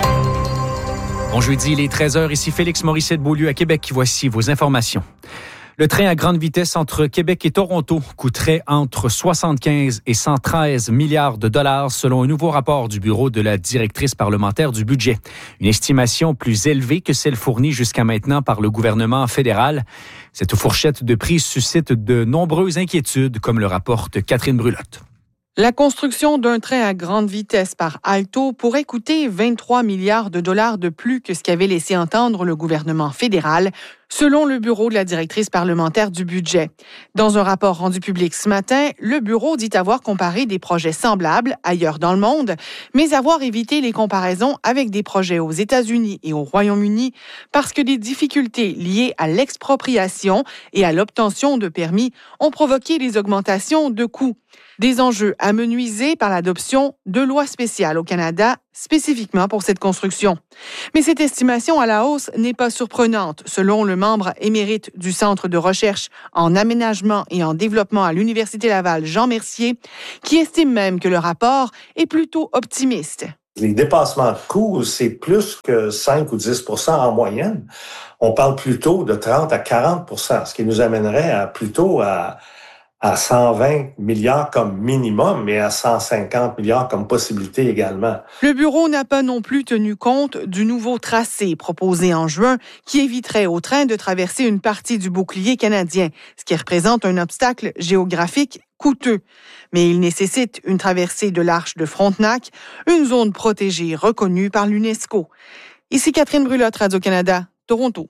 Bon jeudi, il est treize heures. Ici Félix Morissette-Beaulieu à Québec. Voici vos informations. Le train à grande vitesse entre Québec et Toronto coûterait entre soixante-quinze et cent treize milliards de dollars selon un nouveau rapport du bureau de la directrice parlementaire du budget. Une estimation plus élevée que celle fournie jusqu'à maintenant par le gouvernement fédéral. Cette fourchette de prix suscite de nombreuses inquiétudes, comme le rapporte Catherine Brulotte. La construction d'un train à grande vitesse par Alto pourrait coûter vingt-trois milliards de dollars de plus que ce qu'avait laissé entendre le gouvernement fédéral, selon le bureau de la directrice parlementaire du budget. Dans un rapport rendu public ce matin, le bureau dit avoir comparé des projets semblables ailleurs dans le monde, mais avoir évité les comparaisons avec des projets aux États-Unis et au Royaume-Uni parce que des difficultés liées à l'expropriation et à l'obtention de permis ont provoqué des augmentations de coûts. Des enjeux amenuisés par l'adoption de lois spéciales au Canada, spécifiquement pour cette construction. Mais cette estimation à la hausse n'est pas surprenante, selon le membre émérite du Centre de recherche en aménagement et en développement à l'Université Laval, Jean Mercier, qui estime même que le rapport est plutôt optimiste. Les dépassements de coûts, c'est plus que cinq ou dix pour cent en moyenne. On parle plutôt de trente à quarante pour cent, ce qui nous amènerait à plutôt à à cent vingt milliards comme minimum, mais à cent cinquante milliards comme possibilité également. Le bureau n'a pas non plus tenu compte du nouveau tracé proposé en juin qui éviterait au train de traverser une partie du bouclier canadien, ce qui représente un obstacle géographique coûteux. Mais il nécessite une traversée de l'Arche de Frontenac, une zone protégée reconnue par l'UNESCO. Ici Catherine Brulotte, Radio-Canada, Toronto.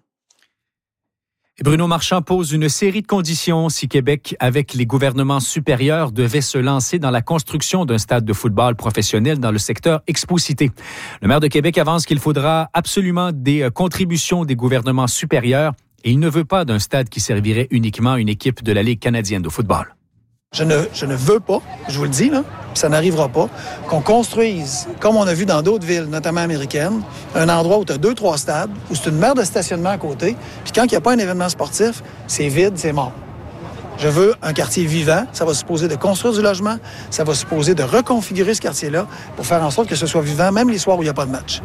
Bruno Marchand pose une série de conditions si Québec, avec les gouvernements supérieurs, devait se lancer dans la construction d'un stade de football professionnel dans le secteur Expo-Cité. Le maire de Québec avance qu'il faudra absolument des contributions des gouvernements supérieurs et il ne veut pas d'un stade qui servirait uniquement à une équipe de la Ligue canadienne de football. Je ne, je ne veux pas, je vous le dis, là, puis ça n'arrivera pas, qu'on construise, comme on a vu dans d'autres villes, notamment américaines, un endroit où tu as deux, trois stades, où c'est une mer de stationnement à côté, puis quand il n'y a pas un événement sportif, c'est vide, c'est mort. Je veux un quartier vivant, ça va supposer de construire du logement, ça va supposer de reconfigurer ce quartier-là pour faire en sorte que ce soit vivant, même les soirs où il n'y a pas de match.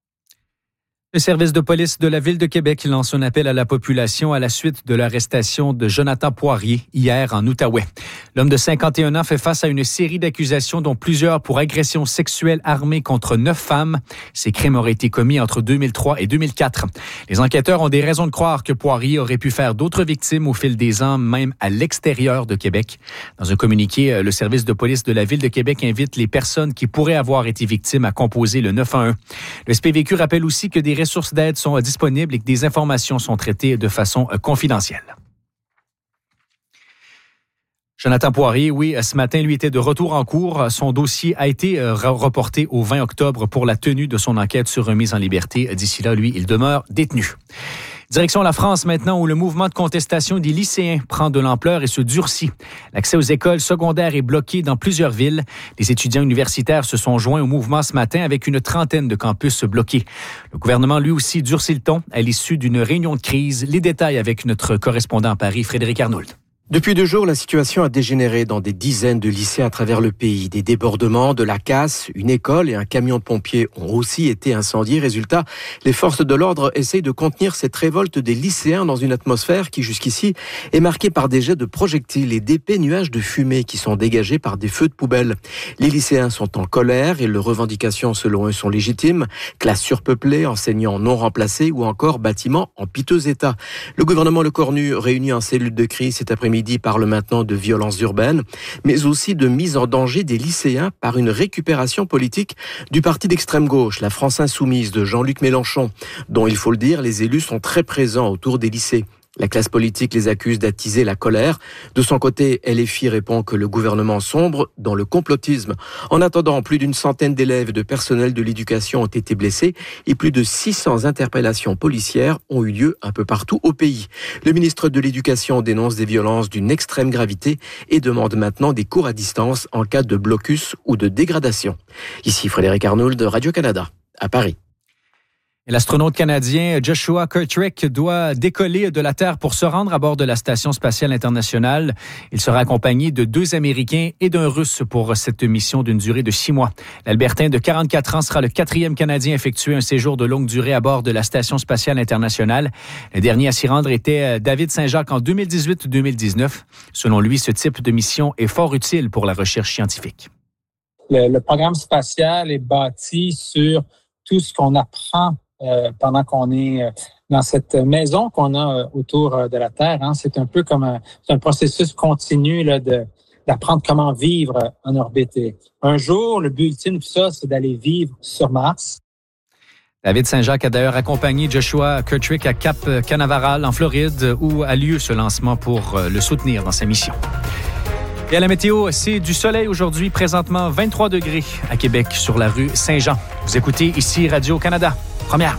Le service de police de la Ville de Québec lance un appel à la population à la suite de l'arrestation de Jonathan Poirier hier en Outaouais. L'homme de cinquante et un ans fait face à une série d'accusations dont plusieurs pour agression sexuelle armée contre neuf femmes. Ces crimes auraient été commis entre deux mille trois et deux mille quatre. Les enquêteurs ont des raisons de croire que Poirier aurait pu faire d'autres victimes au fil des ans, même à l'extérieur de Québec. Dans un communiqué, le service de police de la Ville de Québec invite les personnes qui pourraient avoir été victimes à composer le neuf un un. Le S P V Q rappelle aussi que des ressources d'aide sont disponibles et que des informations sont traitées de façon confidentielle. Jonathan Poirier, oui, ce matin, lui était de retour en cours. Son dossier a été reporté au vingt octobre pour la tenue de son enquête sur remise en liberté. D'ici là, lui, il demeure détenu. Direction la France maintenant, où le mouvement de contestation des lycéens prend de l'ampleur et se durcit. L'accès aux écoles secondaires est bloqué dans plusieurs villes. Les étudiants universitaires se sont joints au mouvement ce matin avec une trentaine de campus bloqués. Le gouvernement, lui aussi, durcit le ton à l'issue d'une réunion de crise. Les détails avec notre correspondant à Paris, Frédéric Arnould. Depuis deux jours, la situation a dégénéré dans des dizaines de lycées à travers le pays. Des débordements, de la casse, une école et un camion de pompiers ont aussi été incendiés. Résultat, les forces de l'ordre essayent de contenir cette révolte des lycéens dans une atmosphère qui, jusqu'ici, est marquée par des jets de projectiles et d'épais nuages de fumée qui sont dégagés par des feux de poubelle. Les lycéens sont en colère et leurs revendications, selon eux, sont légitimes. Classes surpeuplées, enseignants non remplacés ou encore bâtiments en piteux état. Le gouvernement Le Cornu, réuni en cellule de crise cet après-midi, parle maintenant de violences urbaines, mais aussi de mise en danger des lycéens par une récupération politique du parti d'extrême gauche, la France Insoumise de Jean-Luc Mélenchon, dont, il faut le dire, les élus sont très présents autour des lycées. La classe politique les accuse d'attiser la colère. De son côté, L F I répond que le gouvernement sombre dans le complotisme. En attendant, plus d'une centaine d'élèves et de personnel de l'éducation ont été blessés et plus de six cents interpellations policières ont eu lieu un peu partout au pays. Le ministre de l'Éducation dénonce des violences d'une extrême gravité et demande maintenant des cours à distance en cas de blocus ou de dégradation. Ici Frédéric Arnould de Radio-Canada, à Paris. L'astronaute canadien Joshua Kirktrick doit décoller de la Terre pour se rendre à bord de la Station spatiale internationale. Il sera accompagné de deux Américains et d'un Russe pour cette mission d'une durée de six mois. L'Albertain de quarante-quatre ans sera le quatrième Canadien à effectuer un séjour de longue durée à bord de la Station spatiale internationale. Le dernier à s'y rendre était David Saint-Jacques en deux mille dix-huit deux mille dix-neuf. Selon lui, ce type de mission est fort utile pour la recherche scientifique. Le, le programme spatial est bâti sur tout ce qu'on apprend Euh, pendant qu'on est euh, dans cette maison qu'on a euh, autour euh, de la Terre. Hein. C'est un peu comme un, c'est un processus continu là, de, d'apprendre comment vivre euh, en orbite. Et un jour, le but ultime de tout ça, c'est d'aller vivre sur Mars. David Saint-Jacques a d'ailleurs accompagné Joshua Kirktrick à Cap Canaveral, en Floride, où a lieu ce lancement pour euh, le soutenir dans sa mission. Et à la météo, c'est du soleil aujourd'hui, présentement vingt-trois degrés à Québec sur la rue Saint-Jean. Vous écoutez ici Radio-Canada. Première.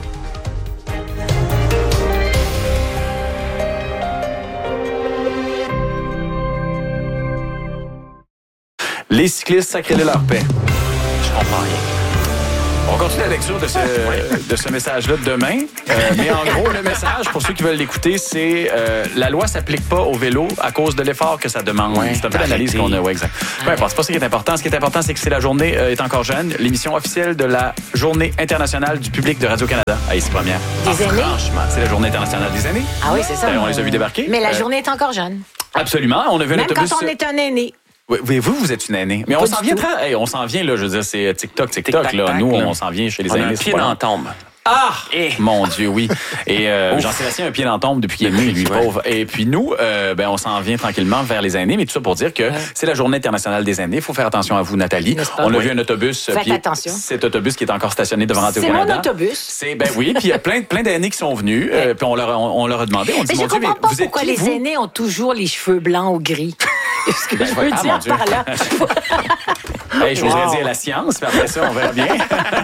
Les cyclistes sacrez-le leur paix. Je comprends rien. On continue la lecture de ce, de ce message-là demain. Euh, mais en gros, le message, pour ceux qui veulent l'écouter, c'est euh, la loi s'applique pas au vélo à cause de l'effort que ça demande. Ouais, c'est un peu l'analyse qu'on a. Ouais, exact. Peu importe, c'est pas ça qui est important. Ce qui est important, c'est que c'est la journée euh, est encore jeune, l'émission officielle de la Journée internationale du public de Radio-Canada. Ah, ici, première. Des ah, aînés? Franchement, c'est la Journée internationale des aînés. Ah oui, c'est ça. Euh, on les a vus débarquer. Mais la Euh, journée est encore jeune. Absolument. On a vu un Même autobus. quand on est un aîné. Oui, oui, vous, vous êtes une aînée. Mais Pas on du s'en vient tout. très. Hey, on s'en vient, là, je veux dire, c'est TikTok, TikTok, Tic-tac, là. tac, Nous, là. on s'en vient chez les On a aînés. un c'est pied pas dans long. la tombe. Ah! Mon Dieu, oui. Et euh, Jean-Sébastien a un pied dans la tombe depuis qu'il est venu, lui, pauvre. Et puis nous, euh, ben, on s'en vient tranquillement vers les aînés. Mais tout ça pour dire que ouais. c'est la Journée internationale des aînés. Il faut faire attention à vous, Nathalie. On a oui. vu un autobus. Faites puis attention. Cet autobus qui est encore stationné devant C'est Radio-Canada. mon autobus. C'est, ben oui. Puis il y a plein, plein d'aînés qui sont venus. Ouais. Euh, puis on leur, a, on, on leur a demandé. On dit, mais mon je Dieu, comprends mais pas vous êtes pourquoi qui, les vous? aînés ont toujours les cheveux blancs ou gris. Ce que ben, je veux ah, dire par là. Hey, je voudrais wow. dire la science, mais après ça, on verra bien.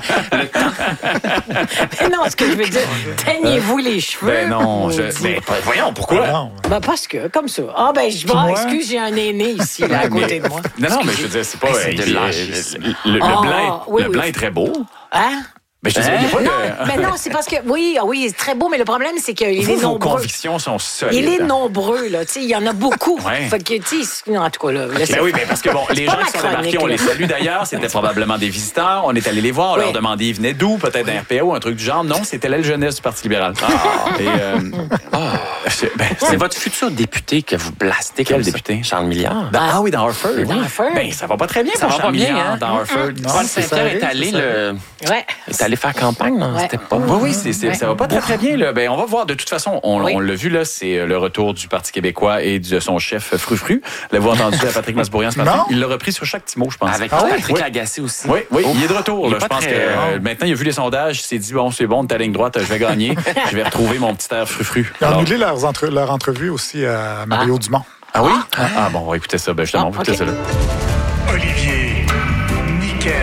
Mais non, ce que je veux dire, teignez-vous les cheveux. Ben non, je, ben, voyons, pourquoi? Non. Ben parce que, comme ça. Ah ben, je vois, excuse, j'ai un aîné ici, là, à côté mais, de moi. Non, non, mais je veux dire, c'est pas... Hey, c'est euh, de le, le, le oh, blanc, oui, le oui. blanc est très beau. Hein? Mais je te dis, il y a pas non, de... mais non, c'est parce que, oui, oui, c'est très beau, mais le problème, c'est qu'il est vous, nombreux. Vos convictions sont solides. Il est nombreux, là, tu sais, il y en a beaucoup. Ouais. Fait que, tu sais, en tout cas, là. Okay. Ben oui, mais parce que, bon, les gens qui sont débarqués, on les salue d'ailleurs, c'était probablement des visiteurs, on est allé les voir, on oui. leur demandait, ils venaient d'où, peut-être d'un R P O, un truc du genre. Non, c'était l'aile jeunesse du Parti libéral. Ah, et, euh, oh, ben, c'est votre futur député que vous blastez. Quel député? Charles Milliard. Dans, ah oui, dans Harford. Dans Harford. Ben, ça va pas très bien ça pour va Charles pas bien, Milliard, hein? dans Harford. Paul Saint-Pierre est allé le... Ouais. est allé faire campagne, non? Ouais. C'était pas... Oui, oui, c'est, c'est, ouais. ça va pas très, très bien. Là. Ben, on va voir. De toute façon, on, oui. on l'a vu, là, c'est le retour du Parti québécois et de son chef Frufru. L'avez-vous entendu à Patrick Masbourian ce matin? Il l'a repris sur chaque petit mot, je pense. Avec ah, Patrick oui. Lagacé aussi. Oui, oui, oh. il est de retour. Il Là. est Je pense très... que euh, maintenant, il a vu les sondages, il s'est dit, bon, c'est bon, ta ligne droite, je vais gagner. Je vais retrouver mon petit air Frufru. Ils ont annulé leur, entre, leur entrevue aussi à Mario ah. Dumont. Ah oui? Ah, ah bon, on va écouter ça. Ben, justement, on va écouter ça là. Olivier, Niquette,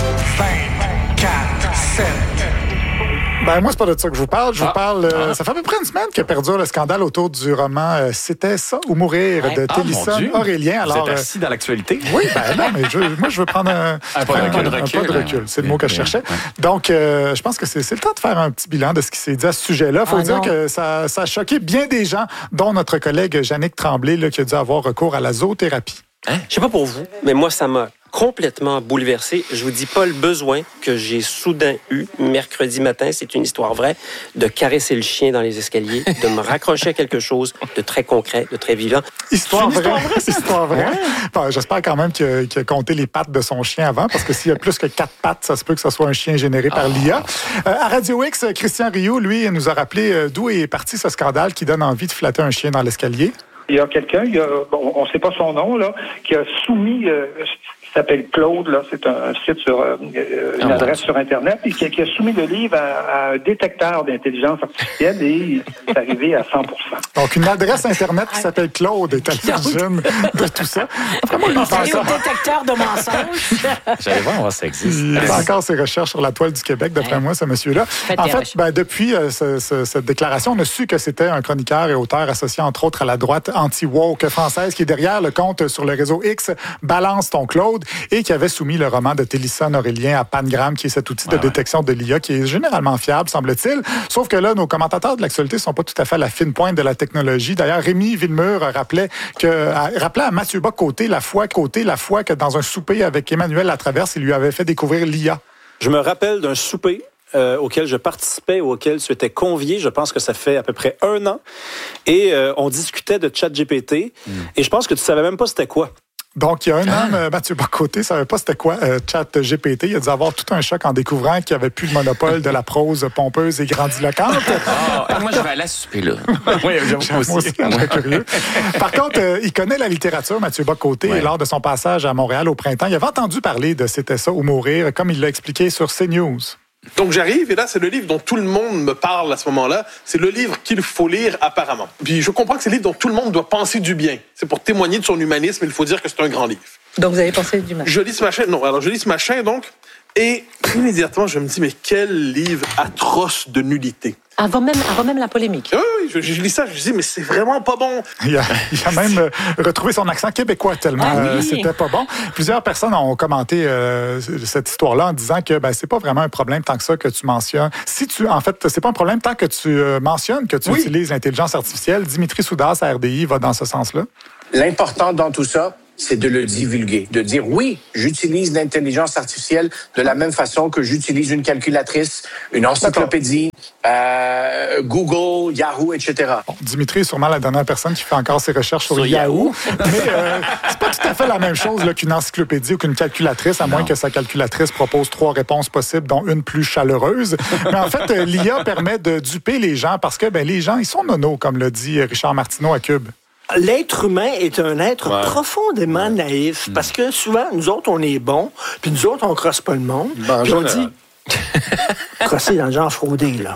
vingt-quatre sept. Ben moi, c'est pas de ça que je vous parle. Je vous ah, parle... Euh, ah. Ça fait à peu près une semaine que perdure le scandale autour du roman euh, « C'était ça ou mourir ouais. » de ah, Télisson Aurélien. Vous Alors, êtes assis dans l'actualité? Oui, ben non, mais je, moi, je veux prendre un, un, pas, un, de recul, un, un recul, pas de recul. C'est le mot que je cherchais. Ouais. Donc, euh, je pense que c'est, c'est le temps de faire un petit bilan de ce qui s'est dit à ce sujet-là. Il faut ah, dire non. que ça, ça a choqué bien des gens, dont notre collègue Jannick Tremblay, là, qui a dû avoir recours à la zoothérapie. Hein? Je sais pas pour vous, mais moi, ça m'a complètement bouleversé. Je vous dis pas le besoin que j'ai soudain eu mercredi matin, c'est une histoire vraie, de caresser le chien dans les escaliers, de me raccrocher à quelque chose de très concret, de très vivant. Histoire vraie. Histoire vraie, c'est histoire vraie. Ouais. Bon, j'espère quand même qu'il a, qu'il a compté les pattes de son chien avant, parce que s'il y a plus que quatre pattes, ça se peut que ce soit un chien généré par oh. l'I A. Euh, à Radio X, Christian Rioux, lui, nous a rappelé euh, d'où est parti ce scandale qui donne envie de flatter un chien dans l'escalier. Il y a quelqu'un, il y a, bon, on ne sait pas son nom, là, qui a soumis, euh, qui s'appelle Claude, là, c'est un, un site sur euh, une oh, adresse sur Internet, et qui, qui a soumis le livre à, à un détecteur d'intelligence artificielle et il est arrivé à cent pour cent. Donc, une adresse Internet qui s'appelle Claude est à l'origine de tout ça. Vraiment, il est au détecteur de mensonges. J'allais voir, voir ça existe. Il fait encore ses recherches sur la toile du Québec, d'après ouais. moi, ce monsieur-là. Faites en fait, ben, depuis euh, ce, ce, cette déclaration, on a su que c'était un chroniqueur et auteur associé, entre autres, à la droite anti-woke française qui est derrière le compte sur le réseau X Balance ton Claude. Claude, et qui avait soumis le roman de Télisson Aurélien à Pangram, qui est cet outil de ouais, détection ouais. de l'I A qui est généralement fiable, semble-t-il. Sauf que là, nos commentateurs de l'actualité sont pas tout à fait à la fine pointe de la technologie. D'ailleurs, Rémi Villemur rappelait que, rappelait à Mathieu Bock-Côté la fois Côté, la fois que dans un souper avec Emmanuel Latraverse, il lui avait fait découvrir l'I A. Je me rappelle d'un souper Euh, auquel je participais, auquel tu étais convié. Je pense que ça fait à peu près un an. Et euh, on discutait de ChatGPT. Mm. Et je pense que tu savais même pas c'était quoi. Donc, il y a un an, ah. Mathieu Bock-Côté ne savait pas c'était quoi euh, ChatGPT. Il a dû avoir tout un choc en découvrant qu'il n'y avait plus le monopole de la prose pompeuse et grandiloquente. Oh, moi, je vais aller à souper, là. Oui, j'avoue aussi. aussi ouais. Curieux. Par contre, euh, il connaît la littérature, Mathieu Bock-Côté, ouais. et lors de son passage à Montréal au printemps, il avait entendu parler de C'était ça ou mourir, comme il l'a expliqué sur CNews. Donc j'arrive et là c'est le livre dont tout le monde me parle à ce moment-là. C'est le livre qu'il faut lire apparemment. Puis je comprends que c'est le livre dont tout le monde doit penser du bien. C'est pour témoigner de son humanisme, il faut dire que c'est un grand livre. Donc vous avez pensé du mal. Je lis ce machin, non, alors je lis ce machin donc, et immédiatement je me dis mais quel livre atroce de nullité. Avant même, avant même la polémique. Oui, oui, je, je lis ça, je me dis mais c'est vraiment pas bon. Il a, il a même euh, retrouvé son accent québécois tellement ah, oui. euh, c'était pas bon. Plusieurs personnes ont commenté euh, cette histoire-là en disant que ben c'est pas vraiment un problème tant que ça que tu mentionnes. Si tu, en fait, c'est pas un problème tant que tu euh, mentionnes que tu oui. utilises l'intelligence artificielle. Dimitri Soudas à R D I va dans ce sens-là. L'important dans tout ça, c'est de le divulguer, de dire oui, j'utilise l'intelligence artificielle de la même façon que j'utilise une calculatrice, une encyclopédie, euh, Google, Yahoo, et cetera. Bon, Dimitri est sûrement la dernière personne qui fait encore ses recherches sur, sur Yahoo, mais euh, c'est pas tout à fait la même chose là, qu'une encyclopédie ou qu'une calculatrice, à non. moins que sa calculatrice propose trois réponses possibles, dont une plus chaleureuse. Mais en fait, l'I A permet de duper les gens parce que ben, les gens, ils sont nonos, comme le dit Richard Martineau à Cube. L'être humain est un être ouais. profondément naïf, mmh. parce que souvent, nous autres, on est bons, puis nous autres, on crosse pas le monde, puis on dit... crosser dans le genre fraudé, là.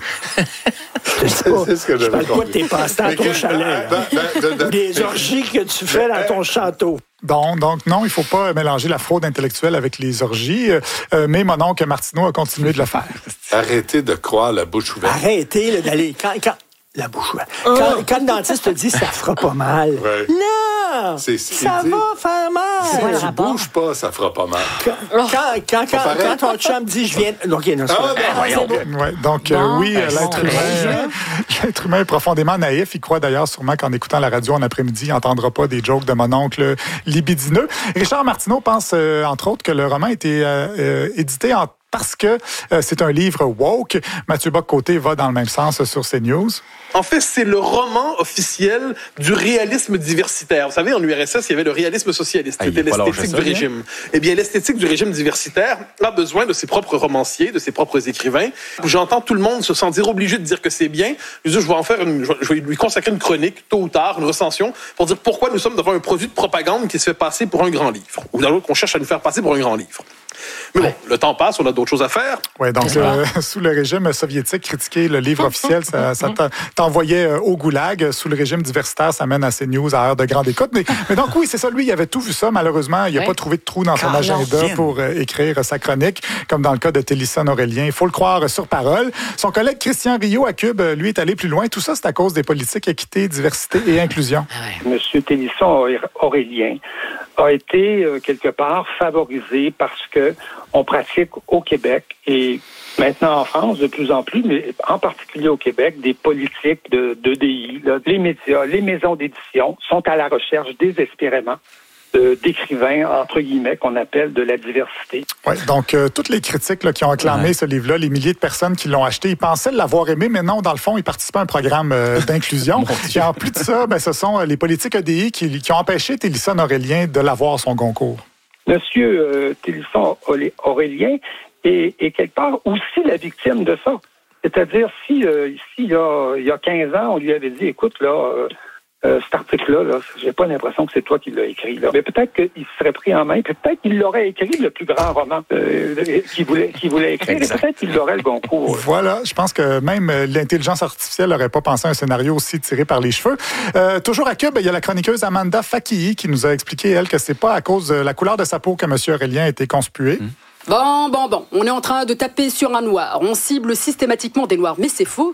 Je sais pas, c'est ce que je parle pas de tes passe-temps à ton chalet, ben, ben, ben, ou des orgies que tu fais dans ton château. Donc, donc, non, il ne faut pas mélanger la fraude intellectuelle avec les orgies, euh, mais mon oncle Martineau a continué de le faire. Arrêtez de croire la bouche ouverte. Arrêtez là, d'aller... Quand, quand... La bouche ouverte. Oh. Quand, quand le dentiste te dit « ça fera pas mal ouais. », non! C'est, c'est ça dit, va faire mal! Si ouais, tu bouges pas, ça fera pas mal. Quand, quand, quand, quand, quand ton chum dit « je viens... » OK, non, c'est ah, pas non, bon. ouais, Donc, bon, euh, oui, ben, l'être, bon, humain, l'être humain est profondément naïf. Il croit d'ailleurs sûrement qu'en écoutant la radio en après-midi, il n'entendra pas des jokes de mon oncle libidineux. Richard Martineau pense, euh, entre autres, que le roman a été euh, euh, édité en parce que euh, c'est un livre woke. Mathieu Bock-Côté va dans le même sens sur CNews. En fait, c'est le roman officiel du réalisme diversitaire. Vous savez, en U R S S, il y avait le réalisme socialiste, qui ah, était l'esthétique du régime. Eh bien, l'esthétique du régime diversitaire a besoin de ses propres romanciers, de ses propres écrivains. J'entends tout le monde se sentir obligé de dire que c'est bien. Je dis, je vais en faire une, je vais lui consacrer une chronique, tôt ou tard, une recension, pour dire pourquoi nous sommes devant un produit de propagande qui se fait passer pour un grand livre. Ou dans l'autre, qu'on cherche à nous faire passer pour un grand livre. Mais bon, le temps passe, on a d'autres choses à faire. Oui, donc euh, sous le régime soviétique, critiquer le livre officiel, ça, ça t'envoyait au goulag. Sous le régime diversitaire, ça mène à CNews à heure de grande écoute. Mais, mais donc oui, c'est ça, lui, il avait tout vu ça. Malheureusement, il n'a ouais. pas trouvé de trou dans son Car agenda pour euh, écrire sa chronique, comme dans le cas de Télisson Aurélien. Il faut le croire sur parole. Son collègue Christian Rio à Cube, lui, est allé plus loin. Tout ça, c'est à cause des politiques équité, diversité et inclusion. Monsieur Télisson Aurélien a été, euh, quelque part, favorisé parce que on pratique au Québec et maintenant en France de plus en plus, mais en particulier au Québec, des politiques de, de D I. Là. Les médias, les maisons d'édition sont à la recherche désespérément de, d'écrivains, entre guillemets, qu'on appelle de la diversité. Oui, donc euh, toutes les critiques là, qui ont acclamé ouais. ce livre-là, les milliers de personnes qui l'ont acheté, ils pensaient l'avoir aimé, mais non, dans le fond, ils participaient à un programme euh, d'inclusion. Et en plus de ça, ben, ce sont les politiques E D I qui, qui ont empêché Télisson Aurélien de l'avoir son concours. Monsieur euh, Télisson Aurélien est, est quelque part aussi la victime de ça. C'est-à-dire, si, euh, si il, y a, il y a quinze ans, on lui avait dit, écoute, là, euh, euh, cet article-là, là, j'ai pas l'impression que c'est toi qui l'as écrit. Là. Mais peut-être qu'il se serait pris en main, puis peut-être qu'il l'aurait écrit, le plus grand roman euh, qu'il voulait, qu'il voulait écrire, exact. Et peut-être qu'il aurait le concours. Voilà, je pense que même l'intelligence artificielle n'aurait pas pensé à un scénario aussi tiré par les cheveux. Euh, toujours à Cube, il y a la chroniqueuse Amanda Fakii qui nous a expliqué, elle, que c'est pas à cause de la couleur de sa peau que M. Aurélien a été conspué. Mmh. Bon, bon, bon, on est en train de taper sur un noir. On cible systématiquement des noirs, mais c'est faux.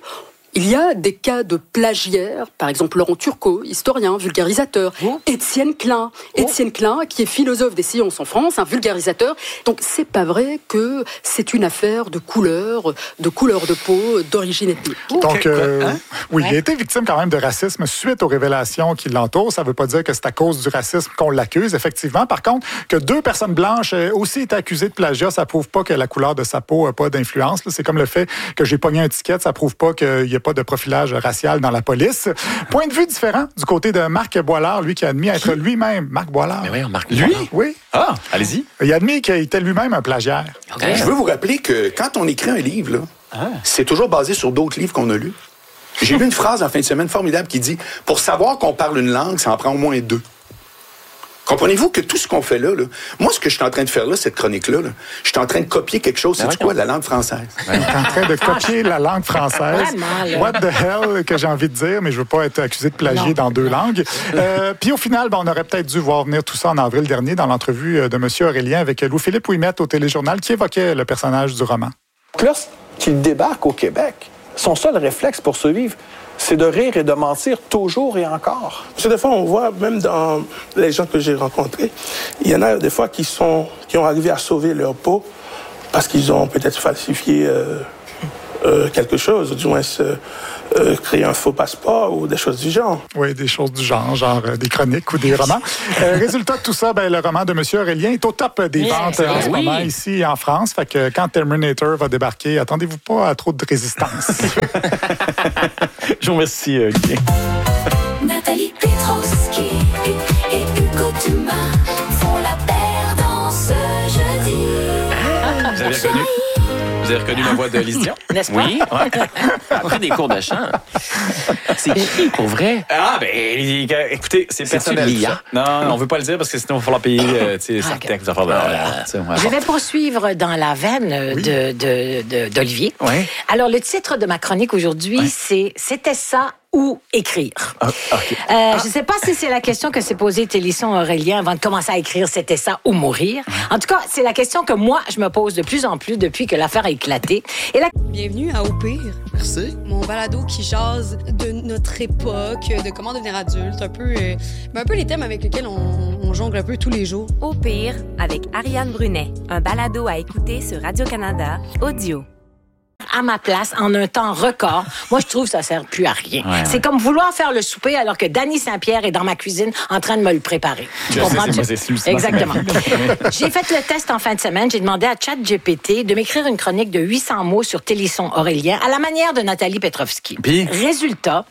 Il y a des cas de plagiaires, par exemple Laurent Turcot, historien, vulgarisateur, oh. Étienne Klein, oh. Étienne Klein qui est philosophe des sciences en France, un vulgarisateur. Donc c'est pas vrai que c'est une affaire de couleur, de couleur de peau, d'origine ethnique. Donc euh, hein? oui, ouais. il a été victime quand même de racisme suite aux révélations qui l'entourent. Ça veut pas dire que c'est à cause du racisme qu'on l'accuse, effectivement. Par contre, que deux personnes blanches aient aussi été accusées de plagiat, ça prouve pas que la couleur de sa peau n'a pas d'influence. C'est comme le fait que j'ai pogné un ticket, ça prouve pas qu'il y a pas de profilage racial dans la police. Point de vue différent du côté de Marc Boilard, lui qui a admis être lui-même Marc Boilard. Mais oui, Marc Lui? Boilard. Oui. Ah, allez-y. Il a admis qu'il était lui-même un plagiaire. Okay. Je veux vous rappeler que quand on écrit un livre, là, ah. c'est toujours basé sur d'autres livres qu'on a lus. J'ai lu une phrase en fin de semaine formidable qui dit « Pour savoir qu'on parle une langue, ça en prend au moins deux. » Comprenez-vous que tout ce qu'on fait là, là, moi, ce que je suis en train de faire là, cette chronique-là, là, je suis en train de copier quelque chose, c'est quoi, la langue française? Je suis en train de copier la langue française. What the hell, que j'ai envie de dire, mais je veux pas être accusé de plagier non. dans deux langues. Euh, puis au final, ben, on aurait peut-être dû voir venir tout ça en avril dernier dans l'entrevue de M. Aurélien avec Louis-Philippe Ouimet au Téléjournal qui évoquait le personnage du roman. Lorsqu'il débarque au Québec, son seul réflexe pour survivre, c'est de rire et de mentir toujours et encore. Parce que des fois, on voit, même dans les gens que j'ai rencontrés, il y en a des fois qui, sont, qui ont arrivé à sauver leur peau parce qu'ils ont peut-être falsifié euh, euh, quelque chose, du moins euh, euh, créé un faux passeport ou des choses du genre. Oui, des choses du genre, genre euh, des chroniques ou des romans. euh, résultat de tout ça, ben, le roman de M. Aurélien est au top des yeah, ventes en ce oui. moment ici en France. Fait que quand Terminator va débarquer, attendez-vous pas à trop de résistance. Je vous remercie, Olivier. Nathalie Petrowski et Hugo Dumas font la paire dans ce jeudi. Ah, vous avez reconnu? Vous avez reconnu la voix de Lise Dion? N'est-ce pas? Oui. Ouais. Après des cours de chant. C'est qui, pour vrai? Ah, ben, écoutez, c'est, c'est personnel. Non, non, on veut pas le dire parce que sinon, il va falloir payer euh, okay. sa texte. De... Voilà. Je vais poursuivre dans la veine oui. de, de, de, d'Olivier. Oui. Alors, le titre de ma chronique aujourd'hui, oui. c'est « C'était ça ou écrire ah, ». Okay. Euh, ah. Je ne sais pas si c'est la question que s'est posée Télisson Aurélien avant de commencer à écrire « C'était ça ou mourir ». En tout cas, c'est la question que moi, je me pose de plus en plus depuis que l'affaire a éclaté. Et la... Bienvenue à Au pire. Merci. Mon balado qui jase de notre époque, de comment devenir adulte, un peu, euh, un peu les thèmes avec lesquels on, on jongle un peu tous les jours. Au pire, avec Ariane Brunet, un balado à écouter sur Radio-Canada, audio. À ma place, en un temps record, moi, je trouve que ça sert plus à rien. Ouais, c'est ouais. comme vouloir faire le souper alors que Dany Saint-Pierre est dans ma cuisine en train de me le préparer. Je comprends? Sais, c'est moi, c'est exactement. J'ai fait le test en fin de semaine. J'ai demandé à ChatGPT de m'écrire une chronique de huit cents mots sur Télisson Aurélien à la manière de Nathalie Petrowski. Puis? Résultat,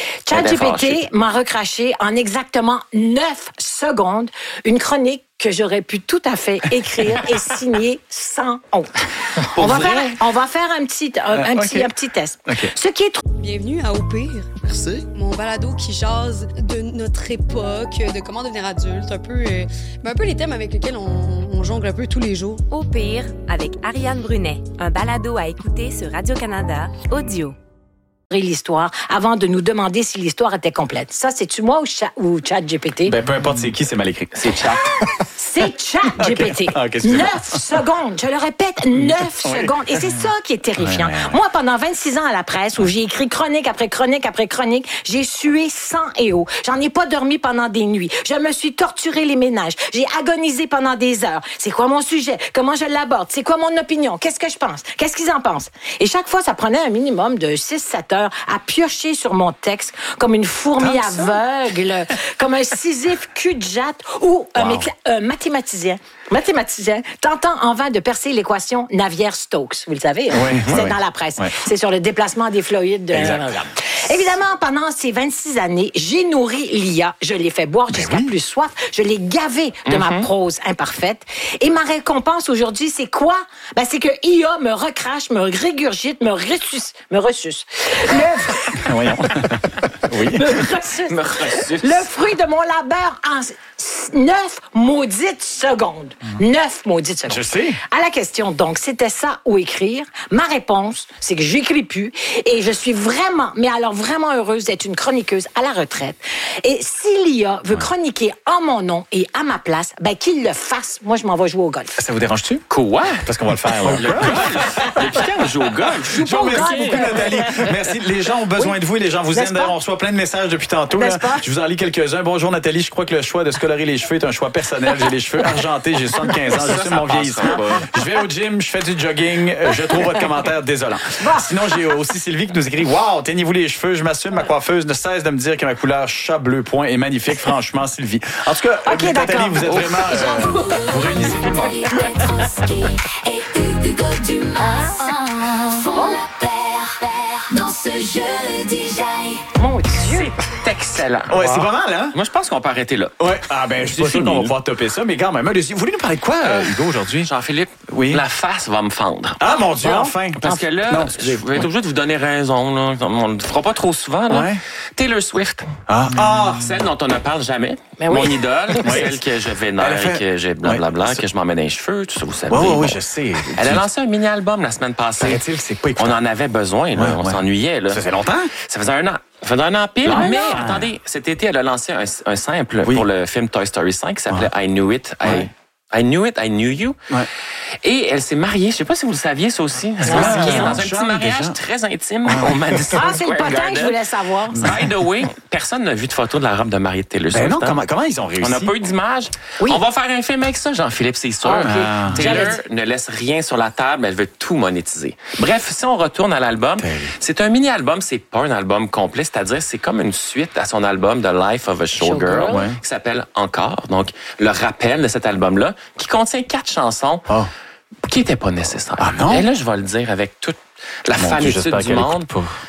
ChatGPT m'a recraché en exactement neuf secondes une chronique que j'aurais pu tout à fait écrire et signer sans honte. On va, faire, on va faire un petit, un, un euh, petit, okay. un petit test. Okay. Ce qui est trop... Bienvenue à Au pire. Merci. Mon balado qui jase de notre époque, de comment devenir adulte, un peu, euh, un peu les thèmes avec lesquels on, on jongle un peu tous les jours. Au pire, avec Ariane Brunet, un balado à écouter sur Radio-Canada, audio. L'histoire avant de nous demander si l'histoire était complète. Ça, c'est-tu moi ou, cha- ou ChatGPT? Ben, peu importe c'est qui, c'est mal écrit. C'est Chat. C'est ChatGPT. Okay. Okay, neuf secondes. Je le répète, neuf oui. secondes. Et c'est ça qui est terrifiant. Ouais, ouais, ouais. Moi, pendant vingt-six ans à la presse, où j'ai écrit chronique après chronique après chronique, j'ai sué sang et eau. J'en ai pas dormi pendant des nuits. Je me suis torturé les ménages. J'ai agonisé pendant des heures. C'est quoi mon sujet? Comment je l'aborde? C'est quoi mon opinion? Qu'est-ce que je pense? Qu'est-ce qu'ils en pensent? Et chaque fois, ça prenait un minimum de six sept heures à piocher sur mon texte comme une fourmi aveugle, comme un Sisyphe cul de jatte ou un, wow. méca- un mathématicien, mathématicien tentant en vain de percer l'équation Navier-Stokes. Vous le savez, hein? oui, c'est oui, dans oui. la presse. Oui. C'est sur le déplacement des fluides. De... Évidemment, pendant ces vingt-six années, j'ai nourri l'I A. Je l'ai fait boire ben jusqu'à oui. plus soif. Je l'ai gavé de mm-hmm. ma prose imparfaite. Et ma récompense aujourd'hui, c'est quoi? Ben, c'est que I A me recrache, me régurgite, me ressuce. Me ressuce. Le... Voyons. Oui. Me ressuce. Me ressuce. Le fruit de mon labeur en Neuf maudites secondes. Neuf maudites secondes. Je sais. À la question, donc, c'était ça ou écrire? Ma réponse, c'est que j'écris plus et je suis vraiment, mais alors vraiment heureuse d'être une chroniqueuse à la retraite. Et si l'I A veut chroniquer en mon nom et à ma place, ben qu'il le fasse. Moi, je m'en vais jouer au golf. Ça vous dérange-tu? Quoi? Parce qu'on va le faire. Là. Le golf? Depuis quand on joue au golf? Je vous remercie beaucoup, Nathalie. Merci. Les gens ont besoin oui. de vous et les gens vous aiment. D'ailleurs, on reçoit plein de messages depuis tantôt. Là. Je vous en lis quelques-uns. Bonjour, Nathalie. Je crois que le choix de se colorer les cheveux est un choix personnel. J'ai les cheveux argentés, j'ai soixante-quinze ans, je suis mon vieillissement. Je vais au gym, je fais du jogging. Je trouve votre commentaire désolant. Sinon, j'ai aussi Sylvie qui nous écrit « Wow, teignez-vous les cheveux, je m'assume, ma coiffeuse ne cesse de me dire que ma couleur chat bleu point est magnifique. Franchement, Sylvie. » En tout cas, okay, Nathalie, vous êtes vraiment... Euh, vous réunissez tout le monde. Dans ce jeu déjà. Mon Dieu! C'est excellent. Ouais, wow. C'est pas mal, hein? Moi, je pense qu'on peut arrêter là. Ouais. Ah, ben, je suis sûr qu'on va pouvoir topper ça, mais quand même, allez-y. Vous voulez nous parler de quoi, euh, Hugo, aujourd'hui? Jean-Philippe, oui. La face va me fendre. Ah, mon Dieu, bon. enfin. Parce que là, non, je vais être obligé de vous donner raison, là. On ne le fera pas trop souvent, là. Ouais. Taylor Swift. Ah. ah. Celle dont on ne parle jamais. Mais Mon oui. idole. Celle que je vénère, fait... que j'ai blablabla, ouais. que je m'emmène dans les cheveux, tout ça, vous savez. Oui, oui, bon. je sais. Elle a lancé un mini-album la semaine passée. Paraît-il que c'est pas écoutant. On en avait besoin, là. Ouais, on ouais. s'ennuyait, là. Ça fait longtemps? Ça faisait un an. Ça faisait un an pile, ouais, mais non. attendez, cet été, elle a lancé un, un simple oui. pour le film Toy Story cinq qui s'appelait ouais. I Knew It, ouais. I... I knew it, I knew you. Ouais. Et elle s'est mariée. Je sais pas si vous le saviez, ça aussi. Elle s'est ah, mariée dans un déjà, petit mariage déjà. très intime au Madison Ah, c'est le Square potin Garden. que je voulais savoir. By the way, personne n'a vu de photo de la robe de mariée de Taylor Swift. Ben non, comment, comment ils ont réussi? On n'a pas eu d'image. Oui. On va faire un film avec ça, Jean-Philippe, c'est sûr. Ah, okay. Taylor ne laisse rien sur la table, elle veut tout monétiser. Bref, si on retourne à l'album, c'est un mini-album, c'est pas un album complet, c'est-à-dire c'est comme une suite à son album The Life of a Showgirl, Showgirl ouais. qui s'appelle Encore. Donc, le rappel de cet album-là, qui contient quatre chansons oh. qui n'étaient pas nécessaires. Ah non? Et là, je vais le dire avec toute la Mon fanitude Dieu, du monde.